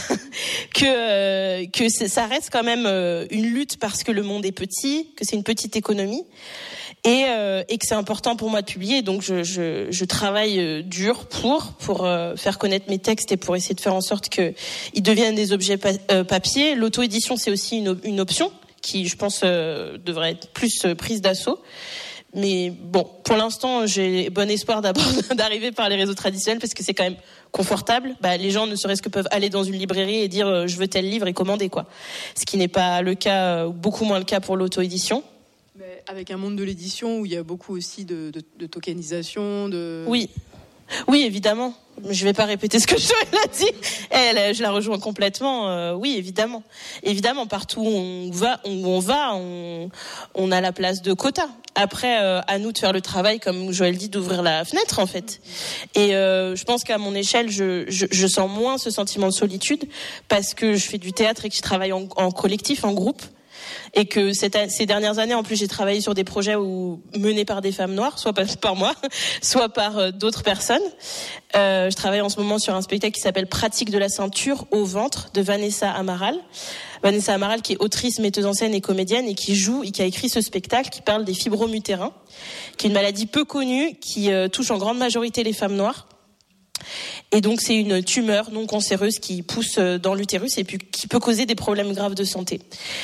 que ça reste quand même une lutte parce que le monde est petit, que c'est une petite économie et que c'est important pour moi de publier. Donc je travaille dur pour faire connaître mes textes et pour essayer de faire en sorte que ils deviennent des objets papier. L'auto-édition c'est aussi une option qui je pense devrait être plus prise d'assaut. Mais bon, pour l'instant, j'ai bon espoir d'abord d'arriver par les réseaux traditionnels parce que c'est quand même confortable. Les gens ne serait-ce que peuvent aller dans une librairie et dire je veux tel livre et commander quoi. Ce qui n'est pas le cas, beaucoup moins le cas pour l'auto-édition. Mais avec un monde de l'édition où il y a beaucoup aussi de tokenisation, Oui, évidemment. Je vais pas répéter ce que Joël a dit. Je la rejoins complètement. Oui, évidemment. Évidemment, partout où on va, on a la place de quota. Après, à nous de faire le travail, comme Joël dit, d'ouvrir la fenêtre, en fait. Et je pense qu'à mon échelle, je sens moins ce sentiment de solitude parce que je fais du théâtre et que je travaille en collectif, en groupe. Et que ces dernières années, en plus, j'ai travaillé sur des projets menés par des femmes noires, soit par moi, soit par d'autres personnes. Je travaille en ce moment sur un spectacle qui s'appelle Pratique de la ceinture au ventre de Vanessa Amaral. Vanessa Amaral, qui est autrice, metteuse en scène et comédienne et qui a écrit ce spectacle qui parle des fibromes utérins, qui est une maladie peu connue qui touche en grande majorité les femmes noires. Et donc c'est une tumeur non cancéreuse qui pousse dans l'utérus et puis qui peut causer des problèmes graves de santé.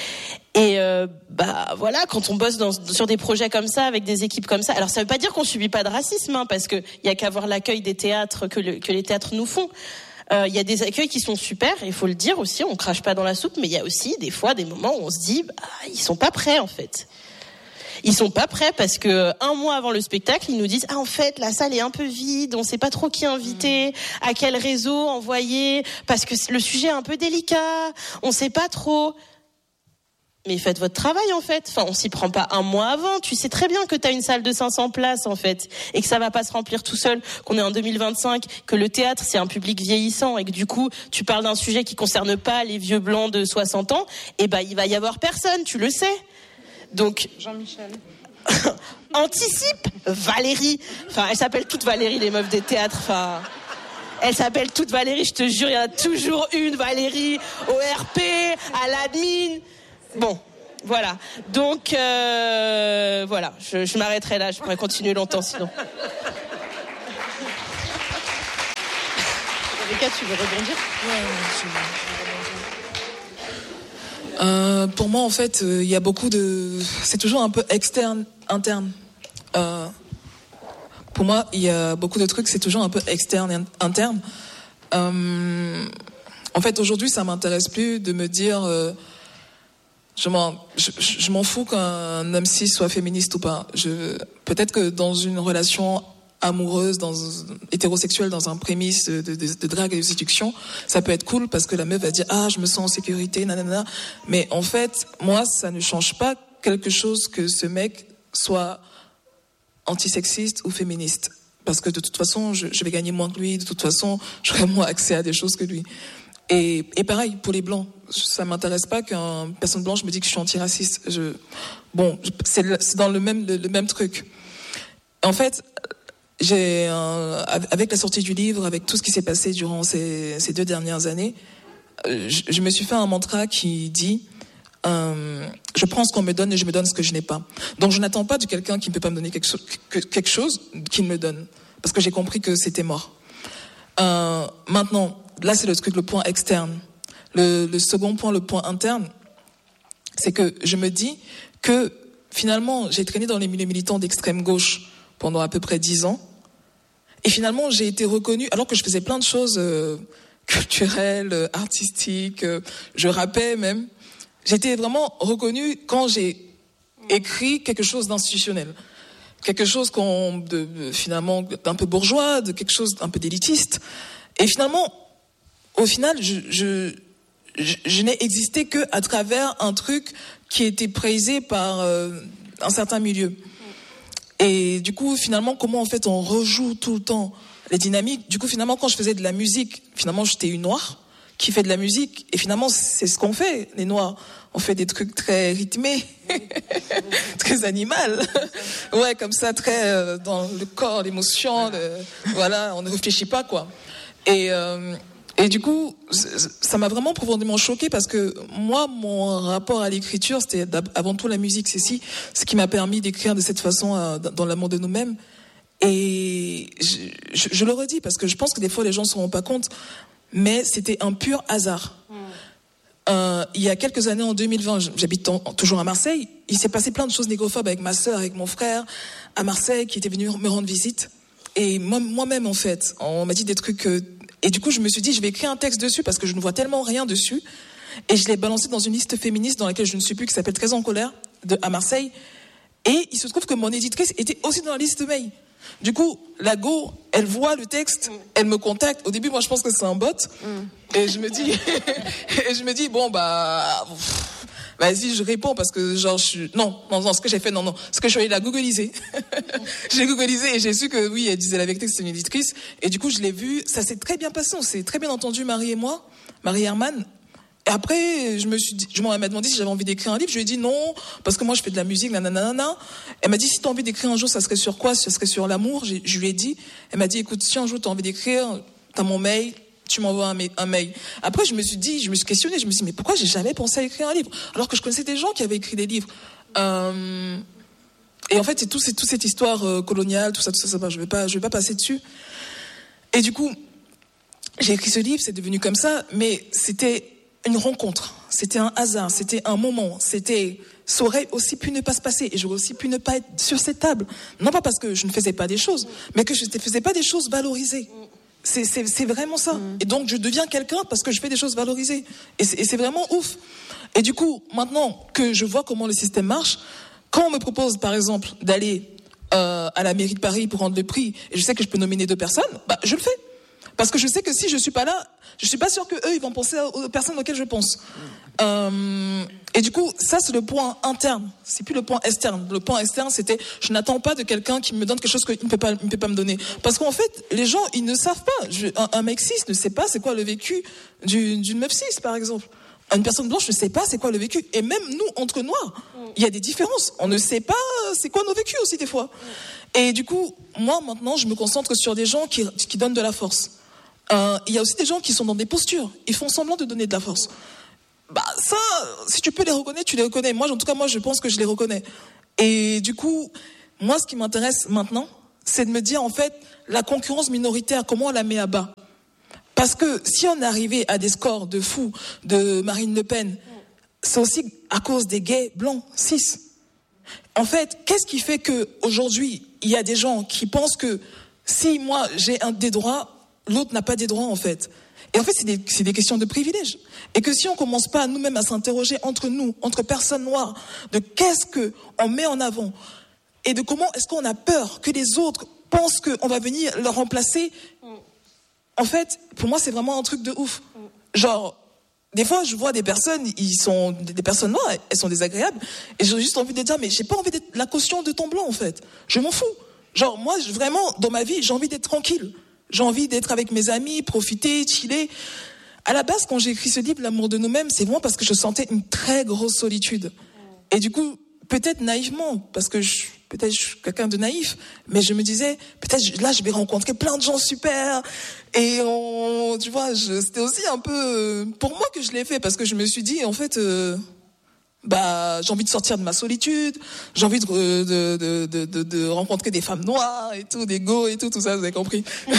Et voilà, quand on bosse sur des projets comme ça, avec des équipes comme ça, alors ça veut pas dire qu'on subit pas de racisme, hein, parce que y a qu'à voir l'accueil des théâtres que les théâtres nous font. Il y a des accueils qui sont super, il faut le dire aussi, on crache pas dans la soupe, mais il y a aussi des fois des moments où on se dit ils sont pas prêts en fait. Ils sont pas prêts parce que un mois avant le spectacle, ils nous disent en fait la salle est un peu vide, on sait pas trop qui inviter, à quel réseau envoyer, parce que le sujet est un peu délicat, on sait pas trop. Mais faites votre travail en fait. Enfin, on s'y prend pas un mois avant. Tu sais très bien que t'as une salle de 500 places en fait et que ça va pas se remplir tout seul, qu'on est en 2025, que le théâtre c'est un public vieillissant et que du coup tu parles d'un sujet qui concerne pas les vieux blancs de 60 ans, et il va y avoir personne, tu le sais. Donc Jean-Michel. Anticipe Valérie. Enfin, elles s'appellent toutes Valérie les meufs des théâtres. Enfin, Elles s'appellent toutes Valérie, je te jure, il y en a toujours une Valérie au RP, à l'admin. Bon, voilà. Donc, voilà, je m'arrêterai là, je pourrais continuer longtemps sinon. Rebecca, tu veux rebondir ? Pour moi, en fait, il y a beaucoup de... C'est toujours un peu externe, interne. Pour moi, il y a beaucoup de trucs, c'est toujours un peu externe et interne. En fait, aujourd'hui, ça m'intéresse plus de me dire... je m'en fous qu'un homme cis soit féministe ou pas. Peut-être que dans une relation amoureuse, hétérosexuelle, dans un prémisse de drague et de séduction, ça peut être cool parce que la meuf va dire « Ah, je me sens en sécurité, nanana ». Mais en fait, moi, ça ne change pas quelque chose que ce mec soit antisexiste ou féministe. Parce que de toute façon, je vais gagner moins que lui, de toute façon, j'aurai moins accès à des choses que lui. Et pareil, pour les Blancs, ça m'intéresse pas qu'une personne blanche me dise que je suis antiraciste. Bon, c'est dans le même truc. En fait, avec la sortie du livre, avec tout ce qui s'est passé durant ces 2 dernières années, je me suis fait un mantra qui dit je prends ce qu'on me donne et je me donne ce que je n'ai pas. Donc je n'attends pas de quelqu'un qui ne peut pas me donner quelque chose qu'il me donne, parce que j'ai compris que c'était mort. Maintenant, là c'est le point externe. Le second point, le point interne, c'est que je me dis que finalement j'ai traîné dans les milieux militants d'extrême gauche pendant à peu près 10 ans, et finalement j'ai été reconnue, alors que je faisais plein de choses culturelles, artistiques, je rappais même. J'étais vraiment reconnue quand j'ai écrit quelque chose d'institutionnel, quelque chose finalement d'un peu bourgeois, de quelque chose d'un peu d'élitiste. Et finalement, au final, je n'ai existé que à travers un truc qui était praisé par un certain milieu. Et du coup, finalement, comment en fait on rejoue tout le temps les dynamiques. Du coup, finalement, quand je faisais de la musique, finalement, j'étais une noire qui fait de la musique. Et finalement, c'est ce qu'on fait, les noirs. On fait des trucs très rythmés, très animal. Ouais, comme ça, très dans le corps, l'émotion. Voilà, on ne réfléchit pas, quoi. Et du coup, ça m'a vraiment profondément choquée parce que moi, mon rapport à l'écriture, c'était avant tout la musique. C'est ce qui m'a permis d'écrire de cette façon dans l'amour de nous-mêmes. Et je le redis parce que je pense que des fois les gens ne se rendent pas compte, mais c'était un pur hasard. Il y a quelques années, en 2020, j'habite toujours à Marseille, il s'est passé plein de choses négrophobes avec ma sœur, avec mon frère, à Marseille, qui était venu me rendre visite. Et moi-même, en fait, on m'a dit des trucs... Et du coup, je me suis dit, je vais écrire un texte dessus parce que je ne vois tellement rien dessus. Et je l'ai balancé dans une liste féministe dans laquelle je ne suis plus, qui s'appelle Très en colère, à Marseille. Et il se trouve que mon éditrice était aussi dans la liste de mail. Du coup, la go, elle voit le texte, elle me contacte. Au début, moi, je pense que c'est un bot. Et je me dis, bon, vas-y, je réponds parce que genre, non, ce que j'ai fait, non. Ce que je suis allée la googliser. J'ai googlisé et j'ai su que oui, elle disait la vérité, que c'était une éditrice. Et du coup, je l'ai vue. Ça s'est très bien passé. On s'est très bien entendu, Marie et moi, Marie Herman. Et après, elle m'a demandé si j'avais envie d'écrire un livre. Je lui ai dit non, parce que moi, je fais de la musique, nanana. Elle m'a dit, si tu as envie d'écrire un jour, ça serait sur quoi? Ça serait sur l'amour. Je lui ai dit, elle m'a dit, écoute, si un jour tu as envie d'écrire, t'as mon mail, tu m'envoies un mail. Après, je me suis questionnée, je me suis dit, mais pourquoi j'ai jamais pensé à écrire un livre? Alors que je connaissais des gens qui avaient écrit des livres. Et en fait, c'est toute cette histoire coloniale, tout ça, je vais pas passer dessus. Et du coup, j'ai écrit ce livre, c'est devenu comme ça, mais c'était une rencontre, c'était un hasard, c'était un moment, ça aurait aussi pu ne pas se passer et j'aurais aussi pu ne pas être sur cette table. Non pas parce que je ne faisais pas des choses, mais que je ne faisais pas des choses valorisées. C'est vraiment ça. Et donc je deviens quelqu'un parce que je fais des choses valorisées. Et c'est vraiment ouf. Et du coup, maintenant que je vois comment le système marche, quand on me propose par exemple d'aller à la mairie de Paris pour rendre le prix, et je sais que je peux nominer 2 personnes, je le fais. Parce que je sais que si je suis pas là, je suis pas sûre que eux ils vont penser aux personnes auxquelles je pense. Et du coup, ça c'est le point interne. C'est plus le point externe. Le point externe, c'était je n'attends pas de quelqu'un qui me donne quelque chose qu'il ne peut pas me donner. Parce qu'en fait, les gens ils ne savent pas. Un mec cis ne sait pas c'est quoi le vécu d'une meuf cis, par exemple. Une personne blanche ne sait pas c'est quoi le vécu. Et même nous, entre noirs, il y a des différences. On ne sait pas c'est quoi nos vécus aussi des fois. Et du coup, moi maintenant, je me concentre sur des gens qui donnent de la force. Il y a aussi des gens qui sont dans des postures. Ils font semblant de donner de la force. Ça, si tu peux les reconnaître, tu les reconnais. Moi, en tout cas, je pense que je les reconnais. Et du coup, moi, ce qui m'intéresse maintenant, c'est de me dire, en fait, la concurrence minoritaire, comment on la met à bas? Parce que si on est arrivé à des scores de fou de Marine Le Pen, c'est aussi à cause des gays blancs, cis. En fait, qu'est-ce qui fait qu'aujourd'hui, il y a des gens qui pensent que si moi j'ai des droits, l'autre n'a pas des droits, en fait. Et en fait, c'est des questions de privilèges. Et que si on commence pas nous-mêmes à s'interroger entre nous, entre personnes noires, de qu'est-ce qu'on met en avant et de comment est-ce qu'on a peur que les autres pensent qu'on va venir leur remplacer. En fait, pour moi, c'est vraiment un truc de ouf. Genre, des fois, je vois des personnes, des personnes noires, elles sont désagréables, et j'ai juste envie de dire, mais j'ai pas envie d'être la caution de ton blanc, en fait. Je m'en fous. Genre, moi, vraiment, dans ma vie, j'ai envie d'être tranquille. J'ai envie d'être avec mes amis, profiter, chiller. À la base, quand j'ai écrit ce livre, L'amour de nous-mêmes, c'est vraiment parce que je sentais une très grosse solitude. Et du coup, peut-être naïvement, parce que peut-être je suis quelqu'un de naïf, mais je me disais, peut-être là, je vais rencontrer plein de gens super. Et tu vois, c'était aussi un peu pour moi que je l'ai fait, parce que je me suis dit, en fait, j'ai envie de sortir de ma solitude, j'ai envie de rencontrer des femmes noires et tout, des go et tout ça, vous avez compris.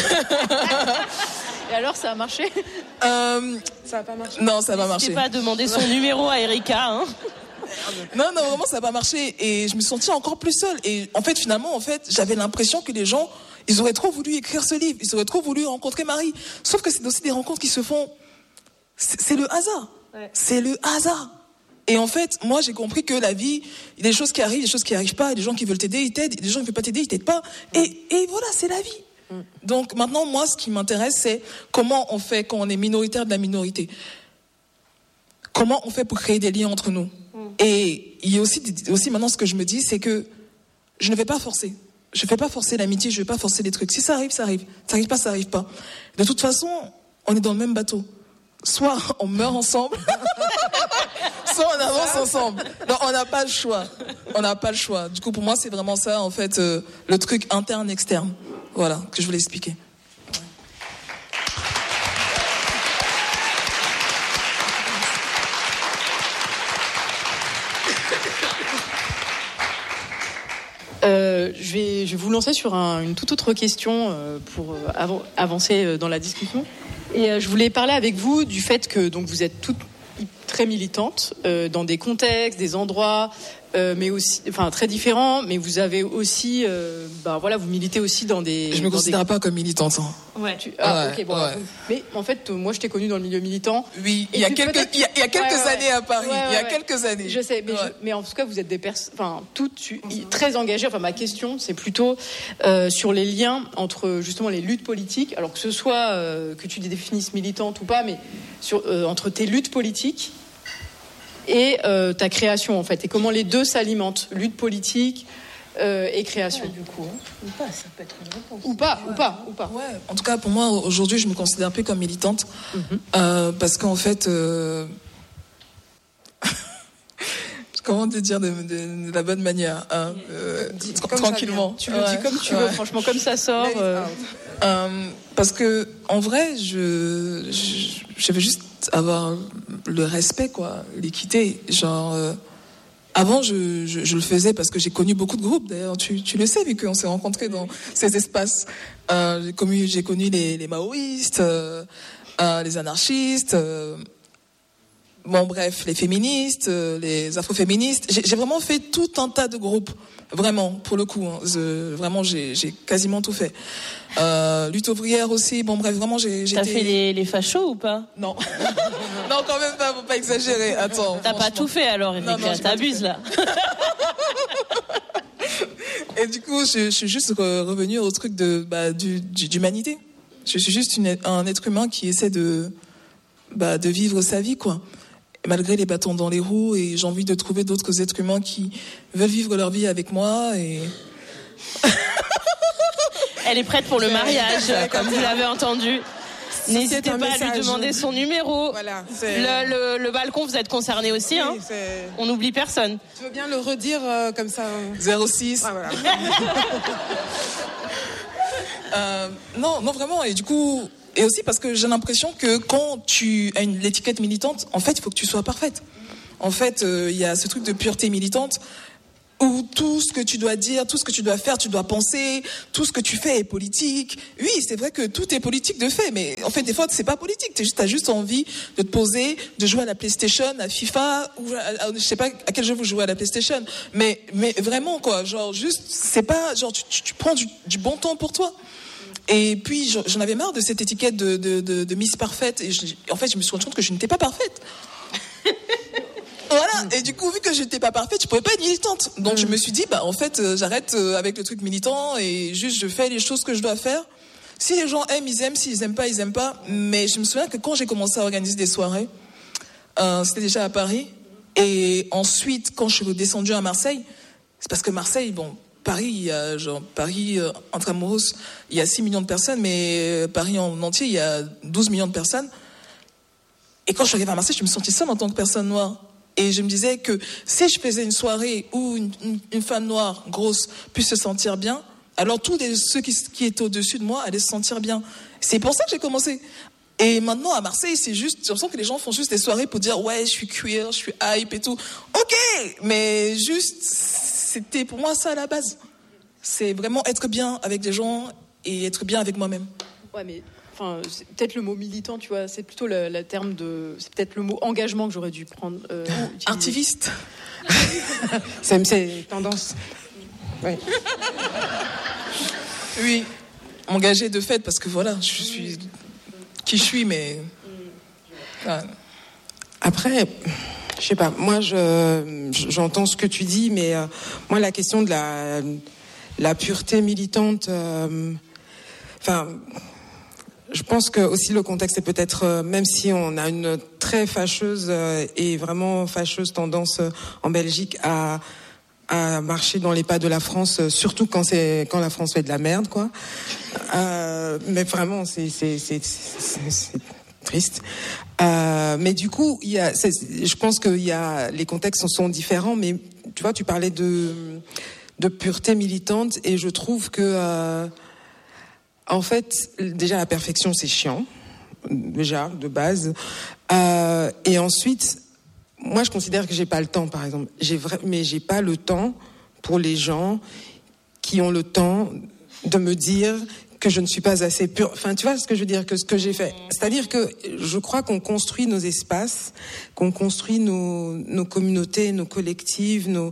Et alors, ça a marché? Ça n'a pas marché. Non, ça n'a pas marché. N'hésitez pas à demander son numéro à Erika, hein. Non, vraiment, ça n'a pas marché. Et je me sentais encore plus seule. Et en fait, finalement, j'avais l'impression que les gens, ils auraient trop voulu écrire ce livre. Ils auraient trop voulu rencontrer Marie. Sauf que c'est aussi des rencontres qui se font... C'est le hasard. Ouais. C'est le hasard. Et en fait, moi, j'ai compris que la vie, il y a des choses qui arrivent, des choses qui n'arrivent pas. Il y a des gens qui veulent t'aider, ils t'aident. Des gens qui ne veulent pas t'aider, ils t'aident pas. Et voilà, c'est la vie. Donc maintenant, moi, ce qui m'intéresse, c'est comment on fait quand on est minoritaire de la minorité. Comment on fait pour créer des liens entre nous. Et il y a aussi maintenant, ce que je me dis, c'est que je ne vais pas forcer. Je ne vais pas forcer l'amitié, je ne vais pas forcer les trucs. Si ça arrive, ça arrive. Ça n'arrive pas, ça n'arrive pas. De toute façon, on est dans le même bateau. Soit on meurt ensemble, soit on avance ensemble. Non, on n'a pas le choix. On n'a pas le choix. Du coup, pour moi, c'est vraiment ça, en fait, le truc interne-externe. Voilà, que je voulais expliquer. Je vais vous lancer sur une toute autre question pour avancer dans la discussion. Et je voulais parler avec vous du fait que donc vous êtes toutes très militantes dans des contextes, des endroits, mais aussi, enfin très différents. Mais vous avez aussi, vous militez aussi dans des. Je me considère pas comme militante. Hein. Ouais. Ok, bon. Ouais. Mais en fait, moi, je t'ai connue dans le milieu militant. Oui, il y a quelques années à Paris. Il y a quelques années. Je sais, mais en tout cas, vous êtes des personnes, toutes très engagées. Enfin, ma question, c'est plutôt sur les liens entre justement les luttes politiques. Alors que ce soit que tu définisses militante ou pas, mais entre tes luttes politiques et ta création, en fait, et comment les deux s'alimentent, lutte politique et création. Ouais, du coup, ou pas, ça peut être une réponse. Ou pas. Ouais. En tout cas, pour moi, aujourd'hui, je me considère plus comme militante, parce qu'en fait, comment te dire de la bonne manière, tranquillement. Tu le dis comme tu veux, franchement, comme ça sort. Parce que en vrai, je veux juste avoir le respect, quoi, l'équité. Genre, avant, je le faisais parce que j'ai connu beaucoup de groupes. D'ailleurs, tu le sais, vu qu'on s'est rencontrés dans ces espaces. J'ai connu les maoïstes, les anarchistes. Les féministes, les afroféministes. J'ai vraiment fait tout un tas de groupes, vraiment, pour le coup. Hein. J'ai quasiment tout fait. Lutte ouvrière aussi. Vraiment, T'as fait les fachos ou pas? Non, non, quand même pas. Faut pas exagérer. Attends. T'as pas tout fait alors, Erika. T'abuses là. Et du coup, je suis juste revenue au truc d'humanité. Je suis juste un être humain qui essaie de vivre sa vie, quoi. Malgré les bâtons dans les roues, et j'ai envie de trouver d'autres êtres humains qui veulent vivre leur vie avec moi. Et elle est prête pour le mariage, comme vous l'avez entendu. N'hésitez pas à lui demander son numéro. Voilà, le balcon, vous êtes concernés aussi, hein. On n'oublie personne. Tu veux bien le redire comme ça? 06. Ah, voilà. Non, vraiment. Et du coup, Et aussi parce que j'ai l'impression que quand tu as l'étiquette militante, en fait, il faut que tu sois parfaite. En fait, il y a ce truc de pureté militante où tout ce que tu dois dire, tout ce que tu dois faire, tu dois penser, tout ce que tu fais est politique. Oui, c'est vrai que tout est politique de fait, mais en fait, des fois, c'est pas politique. T'as juste envie de te poser, de jouer à la PlayStation, à FIFA, ou je sais pas à quel jeu vous jouez à la PlayStation, mais vraiment, quoi, genre, juste, c'est pas, genre, tu prends du bon temps pour toi. Et puis, j'en avais marre de cette étiquette de Miss Parfaite, et en fait, je me suis rendu compte que je n'étais pas parfaite. Voilà, et du coup, vu que j'étais pas parfaite, je pouvais pas être militante. Donc je me suis dit, en fait, j'arrête avec le truc militant et juste je fais les choses que je dois faire. Si les gens aiment, ils aiment. S'ils aiment pas, ils aiment pas. Mais je me souviens que quand j'ai commencé à organiser des soirées, c'était déjà à Paris. Et ensuite, quand je suis descendue à Marseille, c'est parce que Marseille, Paris, il y a Paris Intramuros, il y a 6 millions de personnes, mais Paris en entier, il y a 12 millions de personnes. Et quand je suis arrivée à Marseille, je me sentais seule en tant que personne noire. Et je me disais que si je faisais une soirée où une femme noire grosse puisse se sentir bien, alors tous ceux qui étaient au-dessus de moi allaient se sentir bien. C'est pour ça que j'ai commencé. Et maintenant, à Marseille, c'est juste, j'ai l'impression que les gens font juste des soirées pour dire, ouais, je suis queer, je suis hype et tout. Ok, mais juste, c'était pour moi ça à la base. C'est vraiment être bien avec les gens et être bien avec moi-même. Ouais, mais... Enfin, c'est peut-être le mot militant, tu vois, c'est plutôt le terme de... C'est peut-être le mot engagement que j'aurais dû prendre. Artiviste. C'est tendance. Oui. Oui, engagé de fait, parce que voilà, je suis qui je suis, mais... Ouais. Après, je sais pas, moi j'entends ce que tu dis, mais moi la question de la pureté militante... je pense que aussi le contexte est peut-être, même si on a une très fâcheuse et vraiment fâcheuse tendance en Belgique à marcher dans les pas de la France, surtout quand la France fait de la merde, quoi. Mais vraiment, c'est triste. Mais du coup, je pense que les contextes sont différents. Mais tu vois, tu parlais de pureté militante, et je trouve que en fait, déjà la perfection c'est chiant, déjà de base. Et ensuite, moi je considère que j'ai pas le temps, par exemple. Mais j'ai pas le temps pour les gens qui ont le temps de me dire que je ne suis pas assez pure. Enfin, tu vois ce que je veux dire, que ce que j'ai fait. C'est-à-dire que je crois qu'on construit nos espaces, qu'on construit nos communautés, nos collectives, nos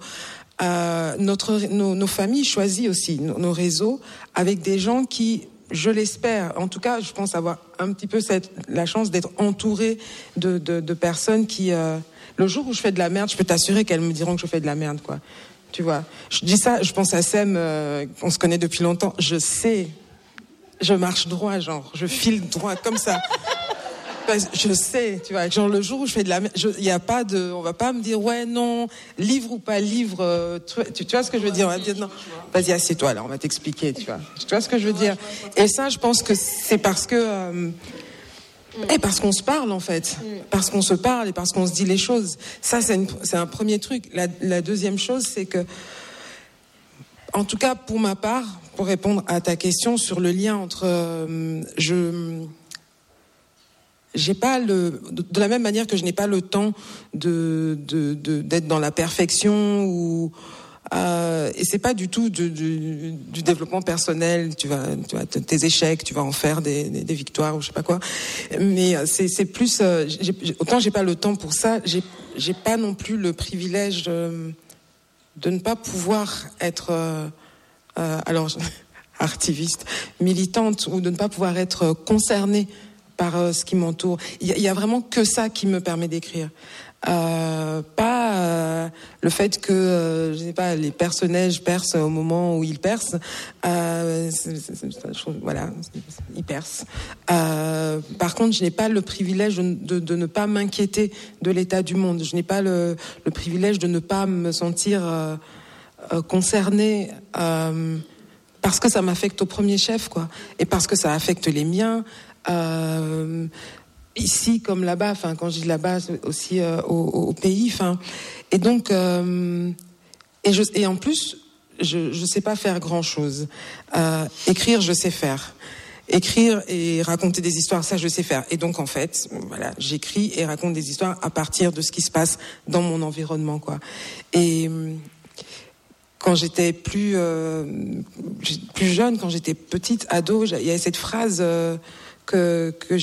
familles choisies aussi, nos réseaux, avec des gens qui, je l'espère, en tout cas, je pense avoir un petit peu la chance d'être entourée de personnes qui, le jour où je fais de la merde, je peux t'assurer qu'elles me diront que je fais de la merde, quoi. Tu vois, je dis ça, je pense à Sem, on se connaît depuis longtemps, je sais, je marche droit, genre, je file droit comme ça. Je sais, tu vois, genre le jour où je fais de la merde, il y a pas on va pas me dire ouais non, livre ou pas livre, tu vois ce que je veux dire, on va dire non, vas-y assieds-toi là, on va t'expliquer, tu vois ce que je veux dire. Et ça, je pense que c'est parce que parce qu'on se parle en fait, parce qu'on se parle et parce qu'on se dit les choses. Ça c'est un premier truc. La deuxième chose, c'est que, en tout cas pour ma part, pour répondre à ta question sur le lien entre j'ai pas de la même manière que je n'ai pas le temps d'être dans la perfection ou et c'est pas du tout du développement personnel. Tu vas tes échecs, tu vas en faire des victoires ou je sais pas quoi. Mais c'est plus autant j'ai pas le temps pour ça. J'ai pas non plus le privilège de ne pas pouvoir être artiviste, militante, ou de ne pas pouvoir être concernée par ce qui m'entoure. Il y a vraiment que ça qui me permet d'écrire. Pas le fait que je sais pas, les personnages percent au moment où ils percent. Voilà, ils percent. Par contre, je n'ai pas le privilège de ne pas m'inquiéter de l'état du monde. Je n'ai pas le privilège de ne pas me sentir concernée. Parce que ça m'affecte au premier chef, quoi, et parce que ça affecte les miens. Ici comme là-bas, enfin quand je dis là-bas aussi au pays, enfin, et donc et en plus je sais pas faire grand-chose. Écrire je sais faire, écrire et raconter des histoires, ça je sais faire. Et donc en fait, voilà, j'écris et raconte des histoires à partir de ce qui se passe dans mon environnement, quoi. Et quand j'étais plus jeune, quand j'étais petite, ado, il y avait cette phrase que